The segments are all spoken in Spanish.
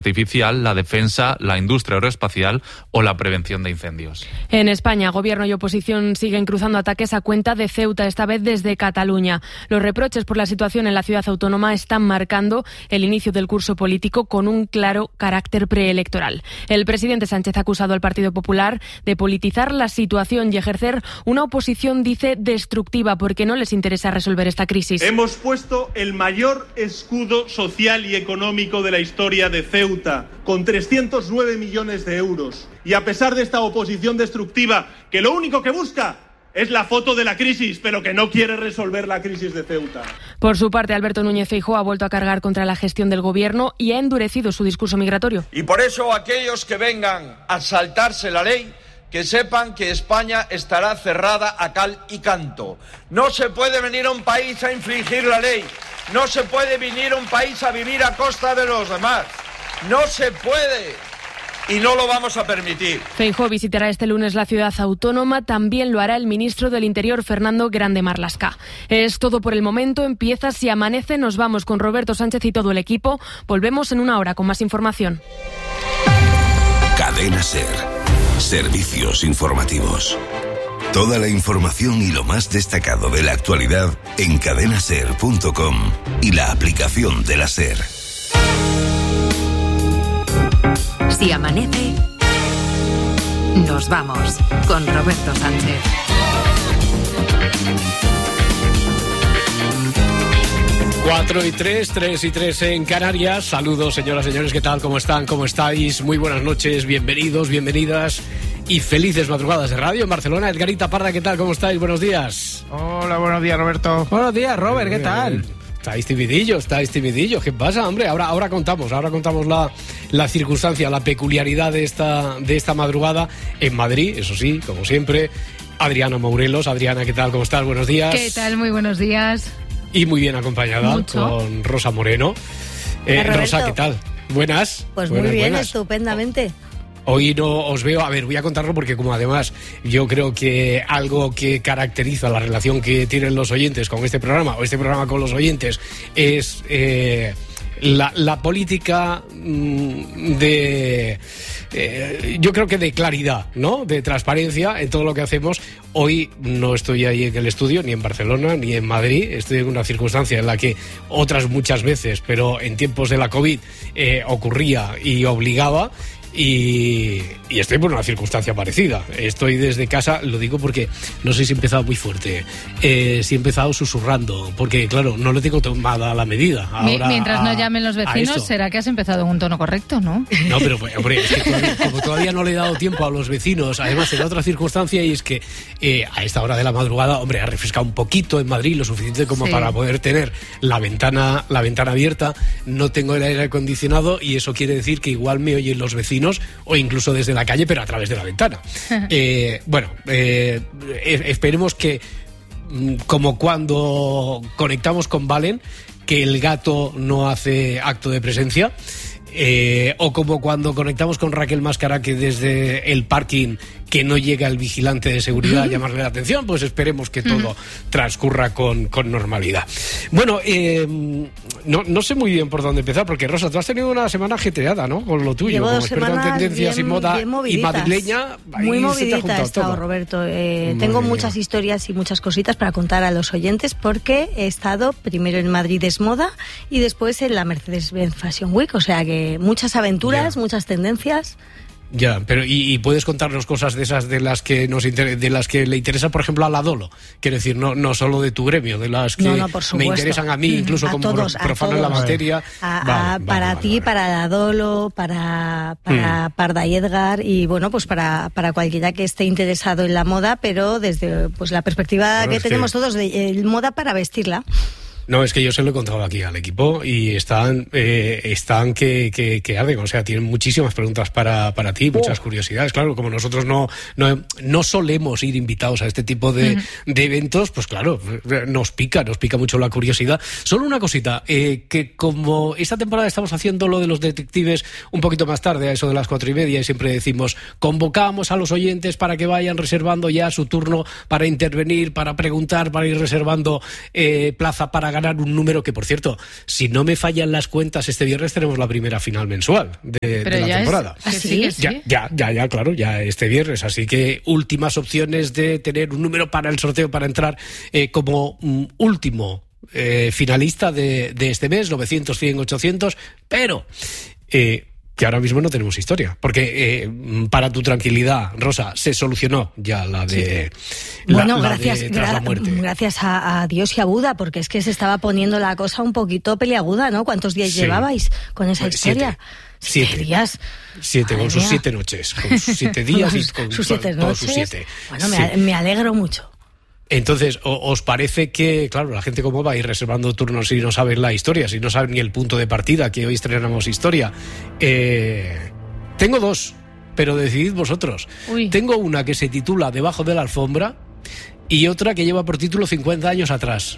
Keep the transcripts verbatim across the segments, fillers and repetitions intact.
artificial, la defensa, la industria aeroespacial o la prevención de incendios. En España, gobierno y oposición siguen cruzando ataques a cuenta de Ceuta, esta vez desde Cataluña. Los reproches por la situación en la ciudad autónoma están marcando el inicio del curso político con un claro carácter preelectoral. El presidente Sánchez ha acusado al Partido Popular de politizar la situación y ejercer una oposición, dice, destructiva, porque no les interesa resolver esta crisis. Hemos puesto el mayor escudo social y económico de la historia de Ceuta, con trescientos nueve millones de euros. Y a pesar de esta oposición destructiva, que lo único que busca es la foto de la crisis, pero que no quiere resolver la crisis de Ceuta. Por su parte, Alberto Núñez Feijóo ha vuelto a cargar contra la gestión del gobierno y ha endurecido su discurso migratorio. Y por eso aquellos que vengan a saltarse la ley, que sepan que España estará cerrada a cal y canto. No se puede venir a un país a infringir la ley. No se puede venir a un país a vivir a costa de los demás. No se puede y no lo vamos a permitir. Feijóo visitará este lunes la ciudad autónoma. También lo hará el ministro del Interior, Fernando Grande Marlaska. Es todo por el momento. Empieza Si Amanece. Nos vamos con Roberto Sánchez y todo el equipo. Volvemos en una hora con más información. Cadena SER. Servicios informativos. Toda la información y lo más destacado de la actualidad en cadena ser punto com y la aplicación de la SER. Si amanece, nos vamos con Roberto Sánchez. Cuatro y tres, tres y tres en Canarias. Saludos, señoras y señores, ¿qué tal? ¿Cómo están? ¿Cómo estáis? Muy buenas noches, bienvenidos, bienvenidas y felices madrugadas de radio en Barcelona. Edgarita Parda, ¿qué tal? ¿Cómo estáis? Buenos días. Hola, buenos días, Roberto. Buenos días, Robert, ¿qué tal? Estáis timidillos, estáis timidillos. ¿Qué pasa, hombre? Ahora, ahora contamos, ahora contamos la, la circunstancia, la peculiaridad de esta, de esta madrugada en Madrid, eso sí, como siempre. Adriana Mourelos. Adriana, ¿qué tal? ¿Cómo estás? Buenos días. ¿Qué tal? Muy buenos días. Y muy bien acompañada. Mucho. Con Rosa Moreno. Eh, Rosa, ¿qué tal? ¿Buenas? Pues buenas, muy bien, buenas. Estupendamente. Hoy no os veo, a ver, voy a contarlo porque como además yo creo que algo que caracteriza la relación que tienen los oyentes con este programa, o este programa con los oyentes, es eh, la, la política mmm, de... Eh, yo creo que de claridad, ¿no? De transparencia en todo lo que hacemos. Hoy no estoy ahí en el estudio, ni en Barcelona, ni en Madrid. Estoy en una circunstancia en la que otras muchas veces, pero en tiempos de la COVID, eh, ocurría y obligaba. Y, y estoy por una circunstancia parecida. Estoy desde casa, lo digo porque no sé si he empezado muy fuerte, eh, si he empezado susurrando, porque claro, no le tengo tomada la medida. Ahora, Mientras no llamen los vecinos, será que has empezado en un tono correcto, ¿no? No, pero hombre, es que todavía, como todavía no le he dado tiempo a los vecinos, además en otra circunstancia, y es que eh, a esta hora de la madrugada, hombre, ha refrescado un poquito en Madrid, lo suficiente como sí. para poder tener la ventana, la ventana abierta. No tengo el aire acondicionado y eso quiere decir que igual me oyen los vecinos o incluso desde la calle, pero a través de la ventana. eh, bueno, eh, esperemos que, como cuando conectamos con Valen, que el gato no hace acto de presencia. Eh, o como cuando conectamos con Raquel Máscara, que desde el parking que no llega el vigilante de seguridad a llamarle la atención, pues esperemos que todo transcurra con, con normalidad. Bueno, eh, no, no sé muy bien por dónde empezar, porque Rosa, tú has tenido una semana ajetreada, ¿no? Con lo tuyo, Llevo como dos experta en tendencias bien, y moda y madrileña. Muy movidita he estado, Roberto. Eh, tengo muchas historias y muchas cositas para contar a los oyentes, porque he estado primero en Madrid es Moda y después en la Mercedes-Benz Fashion Week, o sea que muchas aventuras, yeah. muchas tendencias. Ya, pero y, y puedes contarnos cosas de esas de las que nos inter- de las que le interesa, por ejemplo, a la Dolo. Quiero decir, no no solo de tu gremio, de las que no, no, me interesan a mí, incluso a como todos, profano en la materia. A, a, vale, para vale, ti, vale, para la Dolo, para para hmm. Parda y Edgar, y bueno, pues para para cualquiera que esté interesado en la moda, pero desde pues la perspectiva bueno, que tenemos que... todos de eh, moda para vestirla. No, es que yo se lo he contado aquí al equipo y están eh, están que, que, que arden, o sea, tienen muchísimas preguntas para, para ti, muchas oh. curiosidades. Claro, como nosotros no, no, no solemos ir invitados a este tipo de, mm. de eventos, pues claro, nos pica, nos pica mucho la curiosidad. Solo una cosita, eh, que como esta temporada estamos haciendo lo de los detectives un poquito más tarde, a eso de las cuatro y media, y siempre decimos, convocamos a los oyentes para que vayan reservando ya su turno para intervenir, para preguntar, para ir reservando eh, plaza para ganar ganar un número que, por cierto, si no me fallan las cuentas, este viernes tenemos la primera final mensual de, de la temporada. Es, ¿sí? Sí, ya, ya, ya, ya, claro, ya este viernes. Así que últimas opciones de tener un número para el sorteo para entrar eh, como um, último eh, finalista de, de este mes, novecientos, cien, ochocientos, pero... Eh, que ahora mismo no tenemos historia, porque eh, para tu tranquilidad, Rosa, se solucionó ya la de sí. la, bueno, la gracias, de tras gra- la muerte. gracias a, a Dios y a Buda, porque es que se estaba poniendo la cosa un poquito peliaguda, ¿no? ¿Cuántos días sí. llevabais con esa pues historia? Siete. Siete días. Siete, Madre con sus mía. siete noches, con sus siete días y con sus siete todos noches. sus siete. Bueno, sí. me, me alegro mucho. Entonces, ¿os parece que, claro, la gente cómo va a ir reservando turnos si no saben la historia, si no saben ni el punto de partida, que hoy estrenamos historia? Eh, tengo dos, pero decidid vosotros. Uy. Tengo una que se titula Debajo de la alfombra y otra que lleva por título cincuenta años atrás.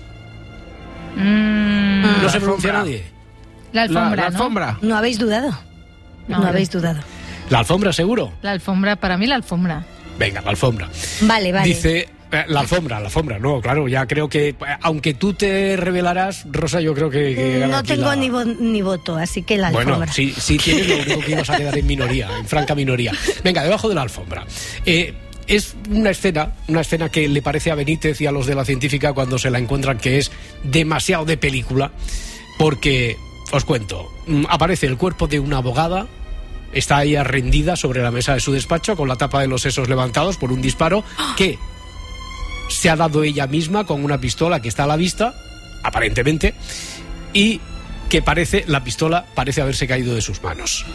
Mm, ¿No se pronuncia nadie? La alfombra, la, la ¿no? alfombra. ¿No habéis dudado? No, No, habéis dudado. ¿La alfombra, seguro? La alfombra, para mí la alfombra. Venga, la alfombra. Vale, vale. Dice... La alfombra, la alfombra, no, claro, ya creo que, aunque tú te revelarás, Rosa, yo creo que... que gana no aquí tengo la... ni, vo- ni voto, así que la alfombra. Bueno, si, si tienes, lo único que ibas a quedar en minoría, en franca minoría. Venga, debajo de la alfombra. Eh, es una escena, una escena que le parece a Benítez y a los de la científica cuando se la encuentran que es demasiado de película, porque, os cuento, aparece el cuerpo de una abogada. Está ella rendida sobre la mesa de su despacho con la tapa de los sesos levantados por un disparo que se ha dado ella misma con una pistola que está a la vista, aparentemente, y que parece, la pistola parece haberse caído de sus manos.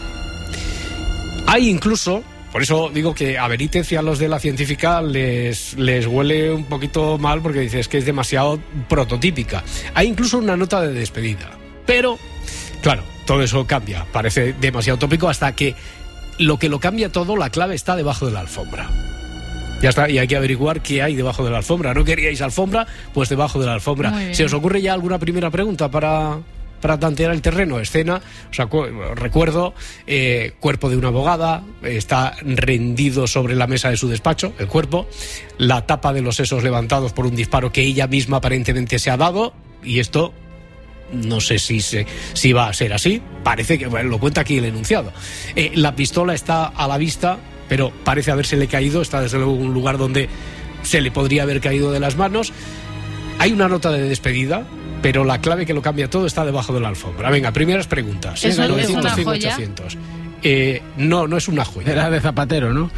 Hay incluso, por eso digo que a Benítez y a los de la científica les, les huele un poquito mal porque dices que es demasiado prototípica. Hay incluso una nota de despedida, pero, claro, todo eso cambia, parece demasiado tópico hasta que lo que lo cambia todo, la clave está debajo de la alfombra. Ya está, y hay que averiguar qué hay debajo de la alfombra. ¿No queríais alfombra? Pues debajo de la alfombra. ¿Se os ocurre ya alguna primera pregunta para, para tantear el terreno? Escena, o sea, cu- recuerdo, eh, cuerpo de una abogada, está rendido sobre la mesa de su despacho, el cuerpo, la tapa de los sesos levantados por un disparo que ella misma aparentemente se ha dado, y esto... No sé si, se, si va a ser así. Parece que, bueno, lo cuenta aquí el enunciado. Eh, la pistola está a la vista, pero parece habérsele caído. Está desde luego en un lugar donde se le podría haber caído de las manos. Hay una nota de despedida, pero la clave que lo cambia todo está debajo de la alfombra. Venga, primeras preguntas. ¿Eso es novecientos, una cien, joya? ochocientos. Eh, no, no es una joya. Era de Zapatero, ¿no?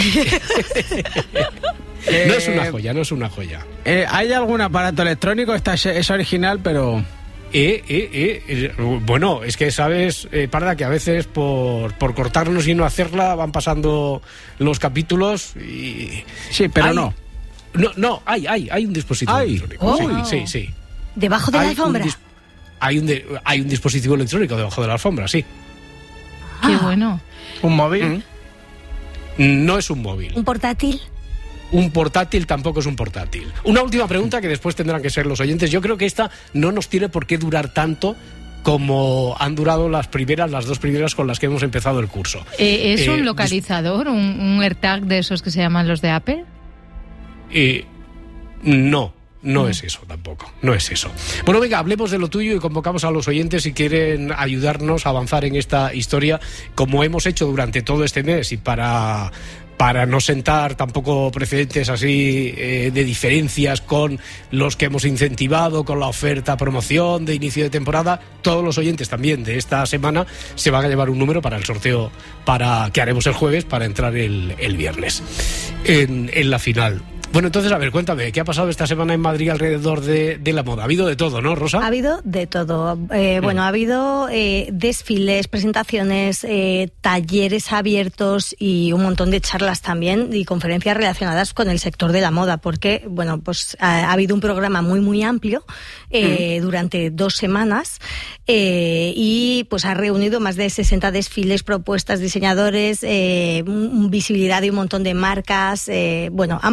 No es una joya, no es una joya. Eh, ¿Hay algún aparato electrónico? Esta es, es original, pero... Eh, eh, eh, eh, bueno, es que sabes, eh, Parda, que a veces por, por cortarnos y no hacerla van pasando los capítulos y... Sí, pero hay, no. No, no, hay, hay, hay un dispositivo ¿Hay? electrónico. Oh. Sí, sí, sí. ¿Debajo de Hay la alfombra? un dis- hay, un de- hay un dispositivo electrónico debajo de la alfombra, sí. Qué Ah. bueno. ¿Un móvil? Mm. No es un móvil. ¿Un portátil? Un portátil tampoco es un portátil. Una última pregunta que después tendrán que ser los oyentes. Yo creo que esta no nos tiene por qué durar tanto como han durado las primeras, las dos primeras con las que hemos empezado el curso. Eh, ¿Es Eh, un localizador, un, un AirTag de esos que se llaman los de Apple? Eh, no, no es eso tampoco, no es eso. Bueno, venga, hablemos de lo tuyo y convocamos a los oyentes si quieren ayudarnos a avanzar en esta historia, como hemos hecho durante todo este mes y para... para no sentar tampoco precedentes así eh, de diferencias con los que hemos incentivado, con la oferta, promoción de inicio de temporada. Todos los oyentes también de esta semana se van a llevar un número para el sorteo para que haremos el jueves para entrar el, el viernes en, en la final. Bueno, entonces, a ver, cuéntame, ¿qué ha pasado esta semana en Madrid alrededor de, de la moda? Ha habido de todo, ¿no, Rosa? Ha habido de todo. Eh, Mm. Bueno, ha habido eh, desfiles, presentaciones, eh, talleres abiertos y un montón de charlas también y conferencias relacionadas con el sector de la moda, porque, bueno, pues ha, ha habido un programa muy, muy amplio eh, mm. durante dos semanas eh, y pues ha reunido más de sesenta desfiles, propuestas, diseñadores, eh, visibilidad de un montón de marcas. Eh, bueno, han pasado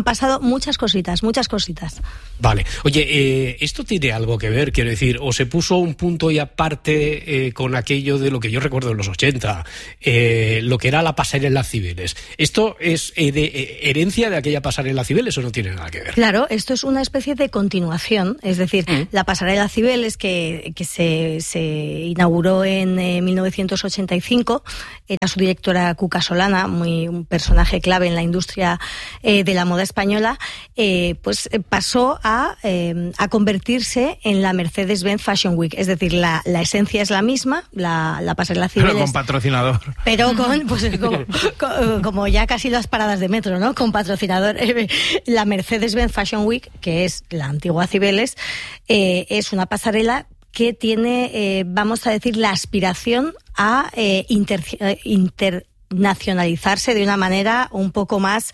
muchas cositas, muchas cositas. Vale. Oye, eh, ¿esto tiene algo que ver, quiero decir, o se puso un punto y aparte eh, con aquello de lo que yo recuerdo en los ochenta, eh, lo que era la pasarela Cibeles? ¿Esto es eh, de, eh, herencia de aquella pasarela Cibeles o no tiene nada que ver? Claro, esto es una especie de continuación, es decir, mm. la pasarela Cibeles que, que se, se inauguró en eh, mil novecientos ochenta y cinco, era su directora Cuca Solana, muy un personaje clave en la industria eh, de la moda española, eh, pues eh, pasó a A, eh, a convertirse en la Mercedes-Benz Fashion Week. Es decir, la, la esencia es la misma, la, la pasarela Cibeles. Pero con patrocinador. Pero con, pues, como, con, como ya casi las paradas de metro, ¿no? Con patrocinador. La Mercedes-Benz Fashion Week, que es la antigua Cibeles, eh, es una pasarela que tiene, eh, vamos a decir, la aspiración a eh, inter, inter nacionalizarse de una manera un poco más,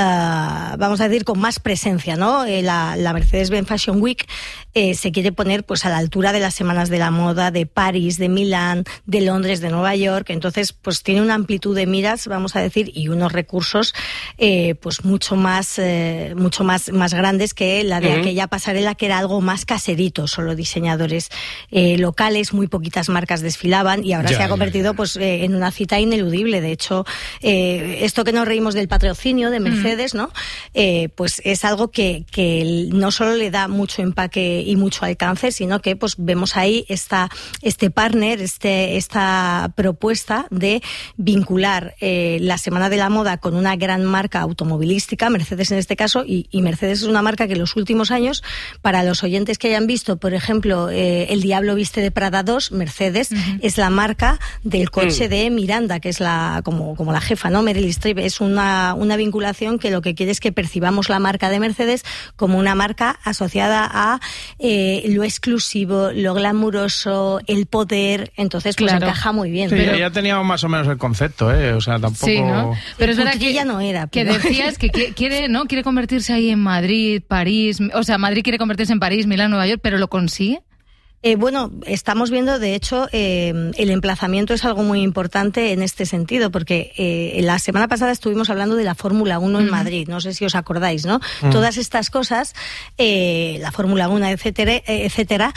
uh, vamos a decir, con más presencia, ¿no? Eh, la, la Mercedes-Benz Fashion Week eh, se quiere poner pues a la altura de las semanas de la moda de París, de Milán, de Londres, de Nueva York. Entonces, pues tiene una amplitud de miras, vamos a decir, y unos recursos eh, pues mucho más, eh, mucho más, más grandes que la de uh-huh. aquella pasarela, que era algo más caserito, solo diseñadores eh, locales, muy poquitas marcas desfilaban, y ahora ya, se ha convertido ya, ya. pues eh, en una cita ineludible. De hecho, eh, esto que nos reímos del patrocinio de Mercedes, ¿no? Eh, pues es algo que, que no solo le da mucho empaque y mucho alcance, sino que pues vemos ahí esta, este partner, este, esta propuesta de vincular eh, la Semana de la Moda con una gran marca automovilística, Mercedes en este caso, y, y Mercedes es una marca que en los últimos años, para los oyentes que hayan visto, por ejemplo, eh, El Diablo Viste de Prada dos, Mercedes uh-huh. es la marca del coche uh-huh. de Miranda, que es la como, como la jefa, ¿no? Meryl Streep. Es una, una vinculación que lo que quiere es que percibamos la marca de Mercedes como una marca asociada a eh, lo exclusivo, lo glamuroso, el poder. Entonces, pues claro. encaja muy bien. Sí, pero ya teníamos más o menos el concepto, ¿eh? O sea, tampoco... Sí, ¿no? Pero es verdad que ya no era. Que pero... decías que quiere, ¿no? Quiere convertirse ahí en Madrid, París... O sea, Madrid quiere convertirse en París, Milán, Nueva York, pero ¿lo consigue? Eh, bueno, estamos viendo, de hecho, eh, el emplazamiento es algo muy importante en este sentido, porque eh, la semana pasada estuvimos hablando de la Fórmula uno mm. en Madrid, no sé si os acordáis, ¿no? Mm. Todas estas cosas, eh, la Fórmula uno, etcétera, etcétera,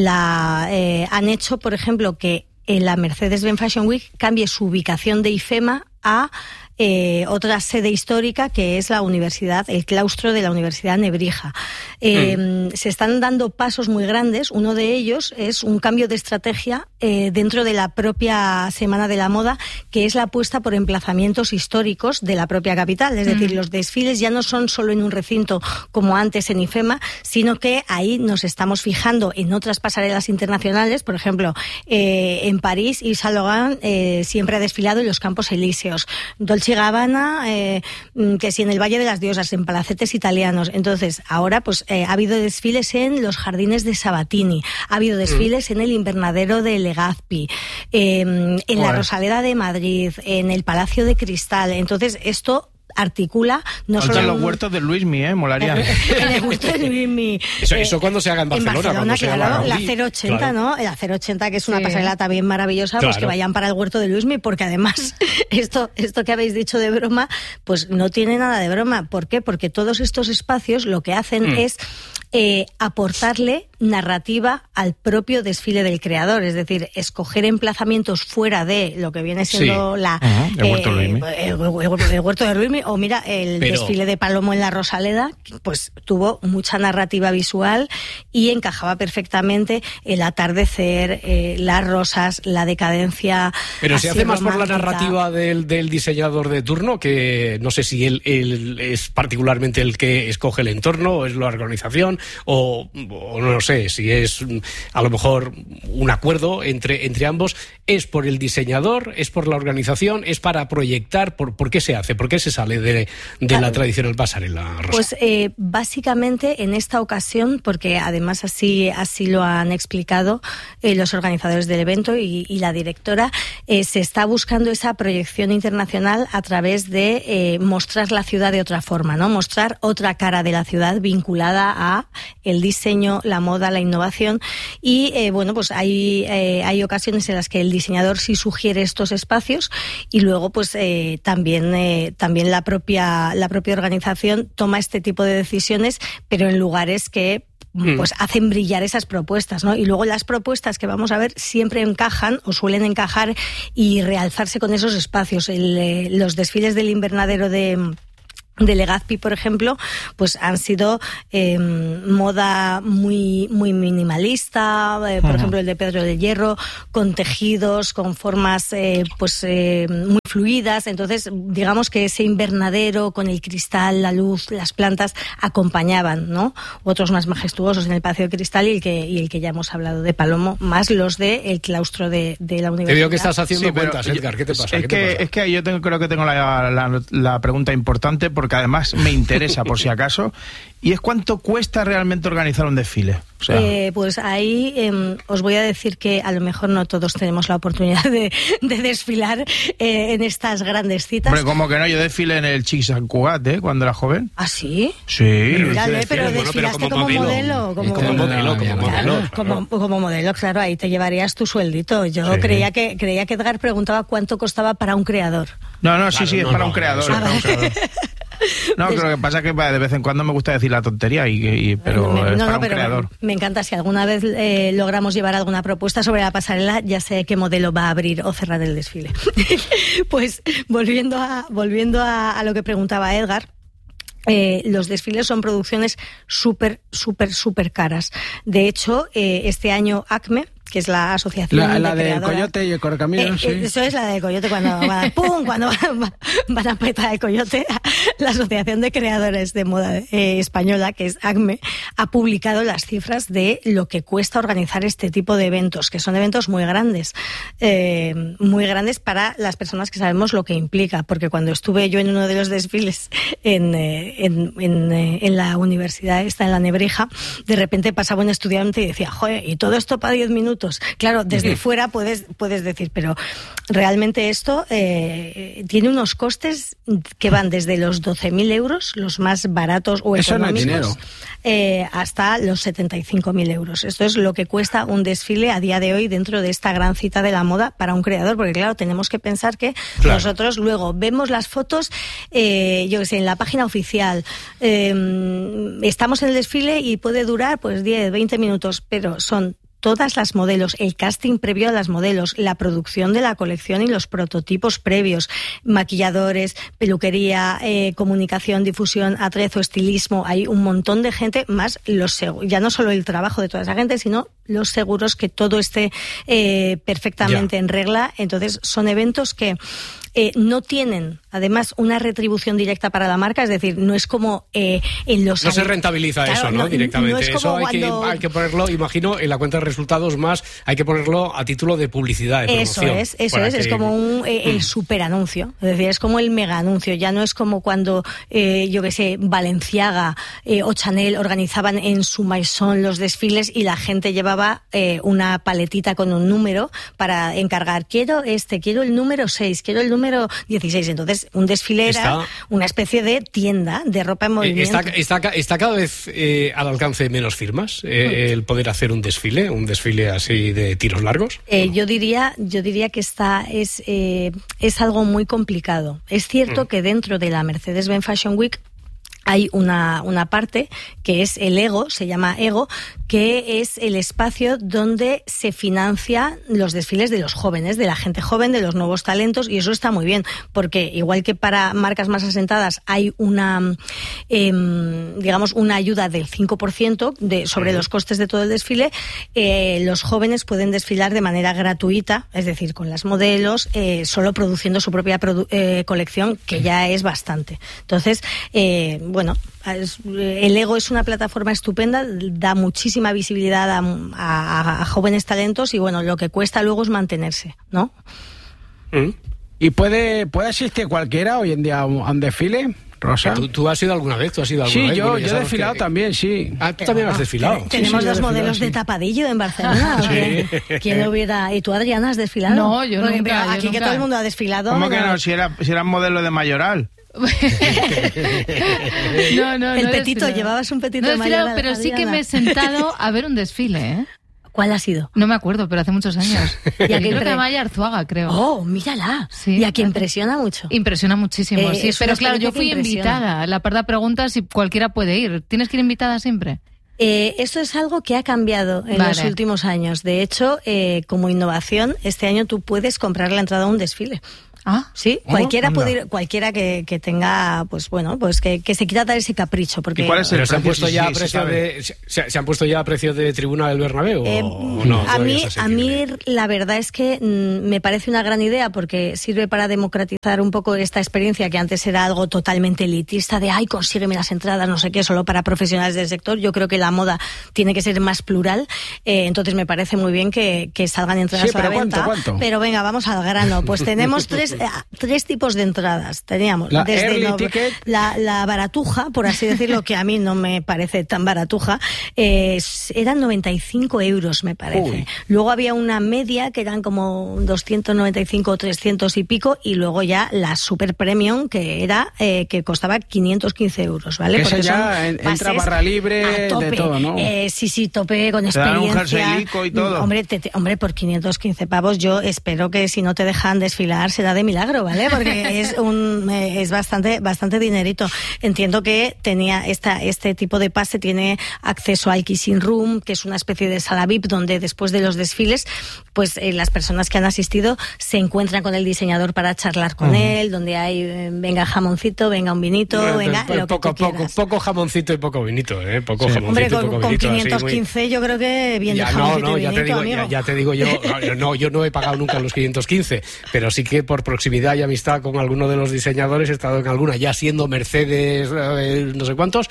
la eh, han hecho, por ejemplo, que en la Mercedes-Benz Fashion Week cambie su ubicación de IFEMA a Eh, otra sede histórica, que es la universidad, el claustro de la Universidad Nebrija. Eh, mm. Se están dando pasos muy grandes. Uno de ellos es un cambio de estrategia eh, dentro de la propia Semana de la Moda, que es la apuesta por emplazamientos históricos de la propia capital. Es mm. decir, los desfiles ya no son solo en un recinto como antes en IFEMA, sino que ahí nos estamos fijando en otras pasarelas internacionales. Por ejemplo, eh, en París, Yves Saint Laurent eh, siempre ha desfilado en los Campos Elíseos. Dolce y Gabbana, eh, que si en el Valle de las Diosas, en palacetes italianos. Entonces, ahora pues eh, ha habido desfiles en los jardines de Sabatini, ha habido desfiles mm. en el invernadero de Legazpi, eh, en bueno. la Rosaleda de Madrid, en el Palacio de Cristal. Entonces, esto articula no solo en los huertos de Luismi, eh, molaría. En el huerto de Luismi. Eso, eso cuando se haga en Barcelona. En Barcelona, se claro, haga la cero ochenta, claro. ¿no? La cero ochenta, que es una sí. pasarela también maravillosa, claro. pues que vayan para el huerto de Luismi, porque además esto, esto que habéis dicho de broma, pues no tiene nada de broma. ¿Por qué? Porque todos estos espacios lo que hacen mm. es eh, aportarle narrativa al propio desfile del creador, es decir, escoger emplazamientos fuera de lo que viene siendo sí. la uh-huh. el, huerto eh, el, el, el huerto de Luismi, o mira, el Pero... desfile de Palomo en la Rosaleda, pues tuvo mucha narrativa visual y encajaba perfectamente el atardecer, eh, las rosas, la decadencia. Pero se hace más romántica. por la narrativa del, del diseñador de turno, que no sé si él, él es particularmente el que escoge el entorno, o es la organización, o, o no sé si es a lo mejor un acuerdo entre, entre ambos. ¿Es por el diseñador? ¿Es por la organización? ¿Es para proyectar? ¿Por, por qué se hace? ¿Por qué se sale de, de la tradicional pasarela, Rosa? Pues eh, básicamente en esta ocasión, porque además así, así lo han explicado eh, los organizadores del evento y, y la directora, eh, se está buscando esa proyección internacional a través de eh, mostrar la ciudad de otra forma, ¿no? Mostrar otra cara de la ciudad vinculada a el diseño, la moda, moda, la innovación y eh, bueno, pues hay, eh, hay ocasiones en las que el diseñador sí sugiere estos espacios y luego pues eh, también, eh, también la propia, la propia organización toma este tipo de decisiones, pero en lugares que pues hacen brillar esas propuestas, ¿no? Y luego las propuestas que vamos a ver siempre encajan o suelen encajar y realzarse con esos espacios. El, eh, los desfiles del invernadero de de Legazpi, por ejemplo, pues han sido eh, moda muy muy minimalista, eh, por uh-huh. ejemplo el de Pedro de Hierro, con tejidos, con formas eh, pues eh, muy fluidas, entonces digamos que ese invernadero con el cristal, la luz, las plantas acompañaban, ¿no? Otros más majestuosos en el Palacio de Cristal y el que y el que ya hemos hablado de Palomo, más los de el claustro de, de la universidad. Te veo que estás haciendo sí, cuentas, Edgar, ¿qué te pasa? Es ¿Qué que, te pasa? es que yo tengo, creo que tengo la, la, la pregunta importante porque además me interesa por si acaso, y es cuánto cuesta realmente organizar un desfile. O sea, eh, pues ahí eh, os voy a decir que a lo mejor no todos tenemos la oportunidad de, de desfilar eh, en estas grandes citas. Hombre, como que no, yo desfilé en el Chic Sant Cugat, ¿eh? Cuando era joven. ¿Ah, sí? Sí. Dale, pero bueno, desfilaste pero como, como modelo. Como, como modelo, como modelo. Claro, como, como modelo, claro, ahí te llevarías tu sueldito. Yo sí. creía que creía que Edgar preguntaba cuánto costaba para un creador. No, no, sí, claro, sí, es no, para no, un creador. No, es para un creador. No, Des... lo que pasa es que de vez en cuando me gusta decir la tontería, y, y pero me, es no, para no, un pero creador. Me, me encanta, si alguna vez eh, logramos llevar alguna propuesta sobre la pasarela, ya sé qué modelo va a abrir o cerrar el desfile. Pues volviendo a volviendo a, a lo que preguntaba Edgar, Eh, los desfiles son producciones súper, súper, súper caras. De hecho, eh, este año ACME, que es la asociación la, de la del creadoras, coyote y el correcaminos, eh, sí. Eso es la del coyote, cuando van, ¡pum! Cuando van, van a petar el coyote. La Asociación de Creadores de Moda eh, Española, que es ACME, ha publicado las cifras de lo que cuesta organizar este tipo de eventos, que son eventos muy grandes, eh, muy grandes para las personas que sabemos lo que implica, porque cuando estuve yo en uno de los desfiles en, eh, en, en, eh, en la universidad esta, en la Nebrija, de repente pasaba un estudiante y decía, joder, y todo esto para diez minutos. Claro, desde uh-huh. fuera puedes, puedes decir, pero realmente esto eh, tiene unos costes que van desde los doce mil euros, los más baratos o Eso económicos, no es dinero. Eh, hasta los setenta y cinco mil euros. Esto es lo que cuesta un desfile a día de hoy dentro de esta gran cita de la moda para un creador, porque claro, tenemos que pensar que claro. nosotros luego vemos las fotos, eh, yo que sé, en la página oficial, eh, estamos en el desfile y puede durar pues diez, veinte minutos, pero son todas las modelos, el casting previo a las modelos, la producción de la colección y los prototipos previos, maquilladores, peluquería, eh, comunicación, difusión, atrezo, estilismo, hay un montón de gente, más los ya no solo el trabajo de toda esa gente, sino los seguros que todo esté eh, perfectamente ya. en regla. Entonces son eventos que eh, no tienen, además, una retribución directa para la marca, es decir, no es como eh, en los... No se rentabiliza claro, eso, ¿no? no Directamente. No es como eso hay, cuando... que, hay que ponerlo, imagino, en la cuenta de resultados más, hay que ponerlo a título de publicidad, de promoción. Eso es, eso es, que... es como un, eh, el superanuncio, es decir, es como el mega anuncio, ya no es como cuando, eh, yo que sé, Balenciaga eh, o Chanel organizaban en su maison los desfiles y la gente llevaba eh, una paletita con un número para encargar, quiero este, quiero el número seis, quiero el número dieciséis. Entonces, un desfile era está, una especie de tienda de ropa en movimiento. Está, está, está cada vez eh, al alcance de menos firmas eh, el poder hacer un desfile, un desfile así de tiros largos. Eh, yo diría, yo diría que está es eh, es algo muy complicado. Es cierto mm. que dentro de la Mercedes-Benz Fashion Week hay una, una parte que es el EGO, se llama EGO, que es el espacio donde se financia los desfiles de los jóvenes, de la gente joven, de los nuevos talentos, y eso está muy bien, porque igual que para marcas más asentadas hay una, eh, digamos, una ayuda del cinco por ciento de, sobre los costes de todo el desfile, eh, los jóvenes pueden desfilar de manera gratuita, es decir, con las modelos, eh, solo produciendo su propia produ- eh, colección, que ya es bastante. Entonces, eh, bueno, el EGO es una plataforma estupenda, da muchísima visibilidad a, a, a jóvenes talentos y bueno, lo que cuesta luego es mantenerse, ¿no? ¿Y puede, puede asistir cualquiera hoy en día a un, a un desfile, Rosa. ¿Tú, ¿Tú has ido alguna vez? ¿Tú has ido alguna sí, vez? yo, Bueno, yo he desfilado que... también, sí. Ah, tú también has desfilado. Sí, tenemos sí, los desfilado, modelos sí. de tapadillo en Barcelona. Sí. ¿Quién lo hubiera? ¿Y tú, Adriana, has desfilado? No, yo Porque, nunca. Aquí yo que nunca. todo el mundo ha desfilado. ¿Cómo que no? no? Si era, si era modelo de mayoral. no, no, El no petito, desfilado. llevabas un petito No he de desfilado, mayoral, pero sí que Adriana. me he sentado a ver un desfile, ¿eh? ¿Cuál ha sido? No me acuerdo, pero hace muchos años. ¿Y a quién creo pre- que Amaya Arzuaga, creo. Oh, mírala. Sí. Y a quien impresiona mucho. Impresiona muchísimo, Eh, sí. es Pero una claro, yo experiencia fui que impresiona. invitada. La parda pregunta si cualquiera puede ir. ¿Tienes que ir invitada siempre? Eh, esto es algo que ha cambiado en Vale. los últimos años. De hecho, eh, como innovación, este año tú puedes comprar la entrada a un desfile. Ah, Sí, Oh, cualquiera anda. puede ir, cualquiera que, que tenga, pues bueno, pues que, que se quiera dar ese capricho. Porque ¿Y cuál es el Pero se han precio? puesto Sí, ya sí, a se precio sabe. de se, se han puesto ya a precio de tribuna del Bernabéu Eh, o no. a Todavía mí, es a mí asequible. la verdad es que mm, me parece una gran idea porque sirve para democratizar un poco esta experiencia que antes era algo totalmente elitista de ay, consígueme las entradas, no sé qué, solo para profesionales del sector. Yo creo que la moda tiene que ser más plural, eh, entonces me parece muy bien que, que salgan entradas Sí, a la pero venta. ¿cuánto, cuánto? Pero venga, vamos al grano. Pues tenemos tres, eh, tres tipos de entradas. Teníamos La desde early no- ticket. la, la baratuja, por así decirlo, que a mí no me parece tan baratuja, eh, eran noventa y cinco euros, me parece. Uy. Luego había una media que eran como doscientos noventa y cinco o trescientos y pico, y luego ya la super premium que era eh, que costaba quinientos quince euros, ¿vale? Que esa Porque ya son en- entra pases barra libre, a de tope. todo, ¿no? Eh, sí, sí, tope con Te dan un experiencia. jerseylico y todo. Hombre, te- te- hombre, por quinientos quince pavos yo espero que si no te dejan desfilar será de milagro, ¿vale? Porque es un eh, es bastante bastante dinerito. Entiendo que tenía esta este tipo de pase tiene acceso al Kissing Room, que es una especie de sala V I P donde después de los desfiles, pues eh, las personas que han asistido se encuentran con el diseñador para charlar con Ujú. él, donde hay eh, venga jamoncito, venga un vinito, Eh, venga pues lo que poco, tú poco, quieras. poco jamoncito y poco vinito, ¿eh? Poco jamoncito Hombre, y con, poco con vinito. así, quinientos quince muy- yo creo que bien Ya, de no, jamoncito no, y ya te, vinito, digo, ya, amigo. ya te digo yo, no, no, yo no he pagado nunca los quinientos quince, pero sí que por proximidad y amistad con alguno de los diseñadores he estado en alguna, ya siendo Mercedes, eh, no sé cuántos,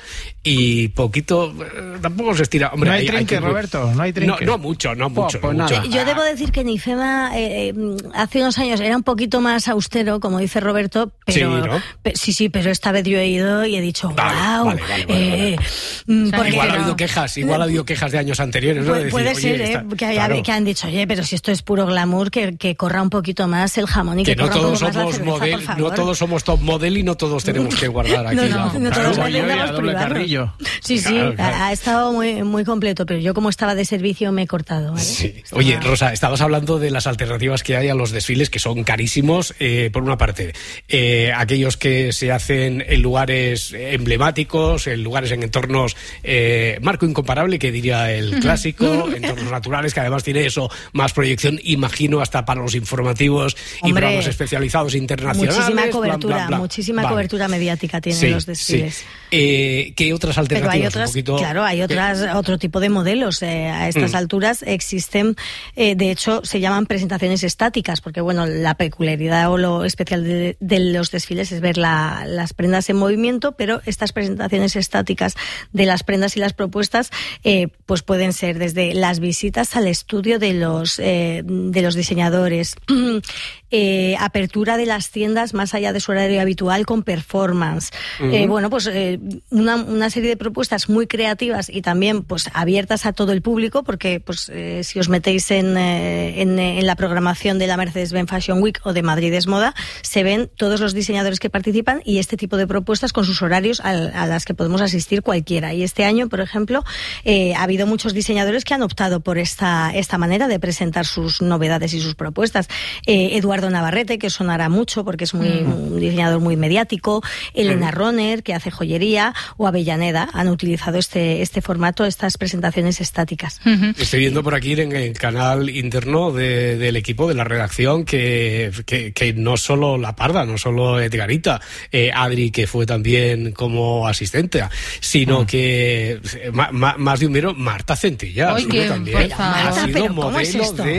y poquito, eh, tampoco se estira. Hombre, No hay trinque, que- Roberto, no hay trinque. No, no mucho, no mucho. pues no mucho. nada. Yo debo decir que Nifema eh, eh, hace unos años era un poquito más austero, como dice Roberto, pero Sí, ¿no? pe- sí, sí, pero esta vez yo he ido y he dicho, Vale, wow, vale, vale, vale, eh, mm, O sea, porque- Igual ha no. habido quejas, igual ha habido quejas de años anteriores, ¿no? Pu- De decir, puede oye, ser, está- ¿eh? que, haya- claro, que han dicho, oye, pero si esto es puro glamour, que, que corra un poquito más el jamón y que, que no corra un todos poco más la somos cerveza, model, por no favor. todos somos top model y no todos tenemos que guardar aquí No, la no, no claro, todos Como yo y a necesitamos doble privarnos. carrillo. Sí, sí, Claro, claro. Ha, ha estado muy, muy completo, pero yo como estaba de servicio me he cortado. ¿vale? Sí. Estaba- Oye, Rosa, estabas hablando de las alternativas que hay a los desfiles, que son carísimos. Eh, por una parte, eh, aquellos que se hacen en lugares emblemáticos, en lugares en entornos eh, marco incomparable, que diría el clásico, entornos naturales, que además tiene eso, más proyección, imagino, hasta para los informativos y Hombre, programas especializados internacionales. Muchísima bla, cobertura, bla, bla. muchísima Vale. cobertura mediática tienen Sí, los desfiles. sí. Eh, ¿Qué otras Pero alternativas? hay Un otras, poquito- claro, hay otras, otro tipo de modelos. eh, a estas Mm. alturas existen, eh, de hecho, se llaman presentaciones estáticas, porque bueno, la peculiaridad o lo especial de, de los desfiles es ver la- las prendas en movimiento, pero estas presentaciones estáticas de las prendas y las propuestas, eh, pues pueden ser desde las visitas al estudio de los eh, de los diseñadores, eh, apertura de las tiendas más allá de su horario habitual con performance. Ujú. Eh, bueno, pues eh, una, una serie de propuestas muy creativas y también pues abiertas a todo el público, porque pues eh, si os metéis en, eh, en, eh, en la programación de la Mercedes-Benz Fashion Week o de Madrid es Moda, se ven todos los diseñadores que participan y este tipo de propuestas con sus horarios a, a las que podemos asistir cualquiera. Y este año, por ejemplo, eh, ha habido muchos diseñadores que han optado por esta, esta manera de presentar sus novedades y sus propuestas. Eh, Eduardo Navarrete, que sonará mucho porque es muy, Mm. un diseñador muy mediático, Elena Mm. Roner, que hace joyería, o Avellaneda, han utilizado este, este formato, estas presentaciones estáticas. Estoy viendo por aquí en el canal interno de- del equipo de la redacción que, que, que no solo La Parda, no solo Edgarita, eh, Adri, que fue también como asistente, sino Mm. que eh, ma- ma- más de un mero Marta Centella Ay, ha sido que, también por favor. ha Marta, sido pero ¿cómo es modelo esto? de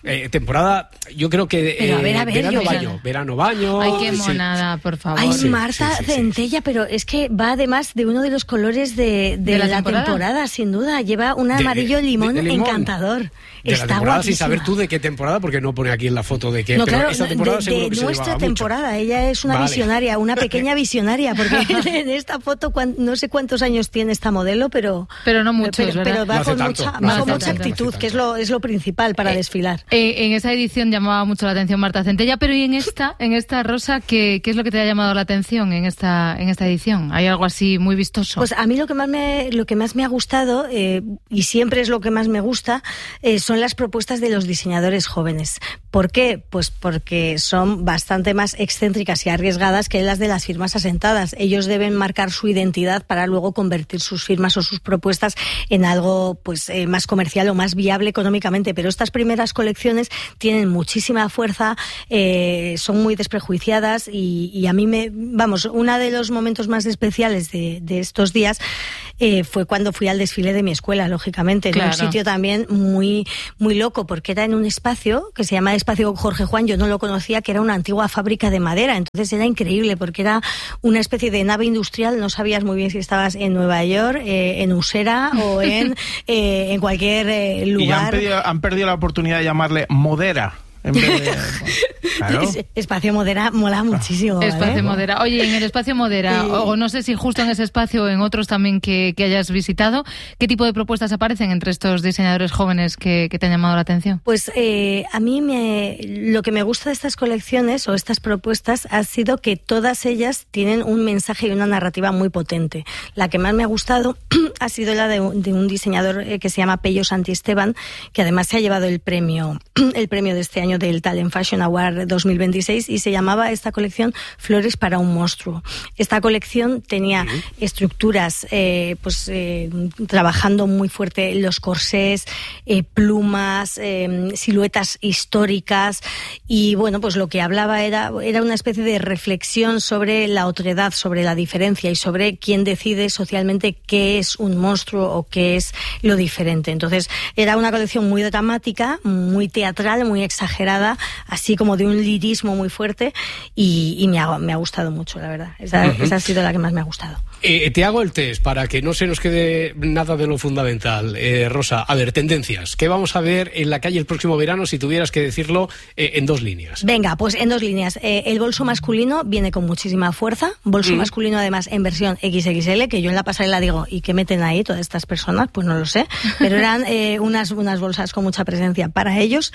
Eh, temporada, yo creo que pero, a ver, a ver, verano yo, baño, verano baño. Ay, qué sí. monada, por favor. Ay, Sí, Marta, sí, sí, sí, centella, pero es que va además de uno de los colores de, de, ¿De la la, temporada? temporada? sin duda. Lleva un De- amarillo de- limón, de limón. encantador. De la Está temporada, sin guapísima. saber tú de qué temporada, porque no pone aquí en la foto de qué. No, pero claro, esta de, temporada de seguro que se nuestra llevaba mucho. temporada. Ella es una Vale. visionaria, una pequeña visionaria, porque en esta foto cuan- no sé cuántos años tiene esta modelo, pero Pero no muchos, pero, ¿verdad? pero va No hace con tanto, mucha, no va hace con mucha tanto, no hace actitud, tanto. que es lo es lo principal para Eh, desfilar. Eh, en esa edición llamaba mucho la atención Marta Centella, pero ¿y en esta, en esta Rosa, qué, qué es lo que te ha llamado la atención en esta, en esta edición? ¿Hay algo así muy vistoso? Pues a mí lo que más me, lo que más me ha gustado, eh, y siempre es lo que más me gusta, eh, son las propuestas de los diseñadores jóvenes. ¿Por qué? Pues porque son bastante más excéntricas y arriesgadas que las de las firmas asentadas. Ellos deben marcar su identidad para luego convertir sus firmas o sus propuestas en algo pues eh, más comercial o más viable económicamente. Pero estas primeras colecciones tienen muchísima fuerza, eh, son muy desprejuiciadas y, y a mí me, vamos, uno de los momentos más especiales de, de estos días eh, fue cuando fui al desfile de mi escuela, lógicamente, en Claro. un sitio también muy, muy loco, porque era en un espacio que se llama Espacio Jorge Juan, yo no lo conocía, que era una antigua fábrica de madera, entonces era increíble porque era una especie de nave industrial, no sabías muy bien si estabas en Nueva York, eh, en Usera o en, eh, en cualquier eh, lugar. Y han, pedido, han perdido la oportunidad de llamarle Modera. En vez de, claro. Espacio Modera mola muchísimo. ¿vale? Espacio Modera. Oye, en el Espacio Modera, Sí. o, o no sé si justo en ese espacio o en otros también que, que hayas visitado, ¿qué tipo de propuestas aparecen entre estos diseñadores jóvenes que, que te han llamado la atención? Pues eh, a mí me, lo que me gusta de estas colecciones o estas propuestas ha sido que todas ellas tienen un mensaje y una narrativa muy potente. La que más me ha gustado ha sido la de un, de un diseñador eh, que se llama Pello Santiesteban, que además se ha llevado el premio, el premio de este año del Talent Fashion Award dos mil veintiséis, y se llamaba esta colección Flores para un monstruo. Esta colección tenía uh-huh. estructuras eh, pues eh, trabajando muy fuerte los corsés, eh, plumas, eh, siluetas históricas, y bueno, pues lo que hablaba era, era una especie de reflexión sobre la otredad, sobre la diferencia y sobre quién decide socialmente qué es un monstruo o qué es lo diferente. Entonces era una colección muy dramática, muy teatral, muy exagerada, así como de un lirismo muy fuerte, y, y me, ha, me ha gustado mucho, la verdad. Esa, uh-huh. esa ha sido la que más me ha gustado. Eh, te hago el test para que no se nos quede nada de lo fundamental. Eh, Rosa, a ver, tendencias. ¿Qué vamos a ver en la calle el próximo verano si tuvieras que decirlo eh, en dos líneas? Venga, pues en dos líneas. Eh, el bolso masculino viene con muchísima fuerza. Bolso mm. masculino además en versión equis equis ele, que yo en la pasarela digo, ¿y qué meten ahí todas estas personas? Pues no lo sé. Pero eran eh, unas, unas bolsas con mucha presencia para ellos.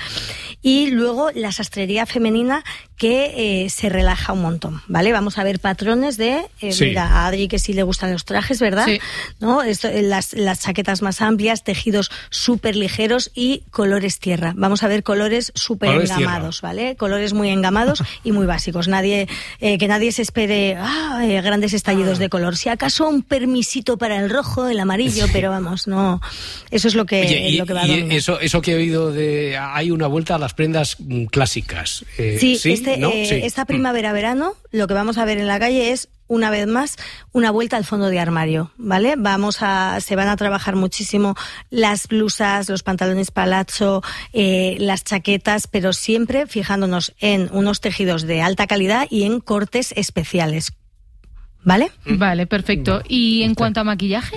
Y luego la sastrería femenina, que eh, se relaja un montón, ¿vale? Vamos a ver patrones de, eh, sí. mira, a Adri que sí le gustan los trajes, ¿verdad? Sí. ¿No? Esto, las, las chaquetas más amplias, tejidos súper ligeros y colores tierra. Vamos a ver colores súper engamados, ¿vale? Colores muy engamados y muy básicos. Nadie, eh, que nadie se espere ah, eh, grandes estallidos ah. de color. Si acaso un permisito para el rojo, el amarillo, sí. pero vamos, no. Eso es lo que, Oye, y, lo que va a y dominar. eso, eso que he oído de, hay una vuelta a las prendas clásicas. Eh, sí, sí, este, ¿no? eh, sí. esta primavera-verano lo que vamos a ver en la calle es, una vez más, una vuelta al fondo de armario, ¿vale? Vamos a, se van a trabajar muchísimo las blusas, los pantalones palazzo, eh, las chaquetas, pero siempre fijándonos en unos tejidos de alta calidad y en cortes especiales, ¿vale? Vale, perfecto. ¿Y en cuanto a maquillaje?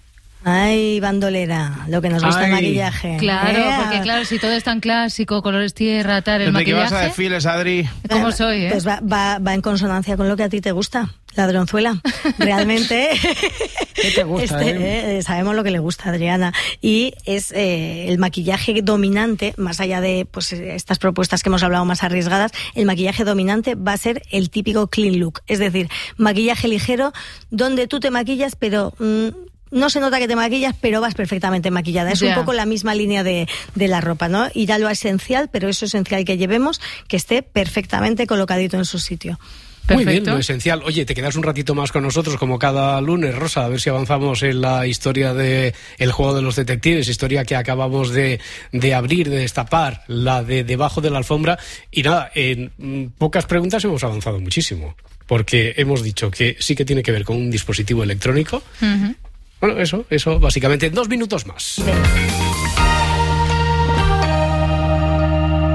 Ay, bandolera, lo que nos gusta el maquillaje. Claro, ¿Eh? porque claro, si todo es tan clásico, colores tierra, tal, el Desde maquillaje... que vas a desfiles, Adri. ¿Cómo soy, eh? Pues va, va, va en consonancia con lo que a ti te gusta, ladronzuela. Realmente... ¿Qué te gusta, este, eh? Sabemos lo que le gusta a Adriana. Y es eh, el maquillaje dominante, más allá de pues estas propuestas que hemos hablado más arriesgadas, el maquillaje dominante va a ser el típico clean look. Es decir, maquillaje ligero, donde tú te maquillas, pero... Mmm, no se nota que te maquillas, pero vas perfectamente maquillada. Es yeah. un poco la misma línea de, de la ropa, ¿no? Ir a lo esencial, pero eso esencial que llevemos, que esté perfectamente colocadito en su sitio. Perfecto. Muy bien, lo esencial. Oye, te quedas un ratito más con nosotros como cada lunes, Rosa, a ver si avanzamos en la historia de El juego de los detectives, historia que acabamos de, de abrir, de destapar, la de Debajo de la alfombra. Y nada, en pocas preguntas hemos avanzado muchísimo, porque hemos dicho que sí que tiene que ver con un dispositivo electrónico. Uh-huh. Bueno, eso, eso, básicamente, dos minutos más.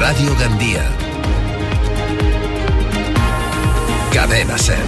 Radio Gandía. Cadena Ser.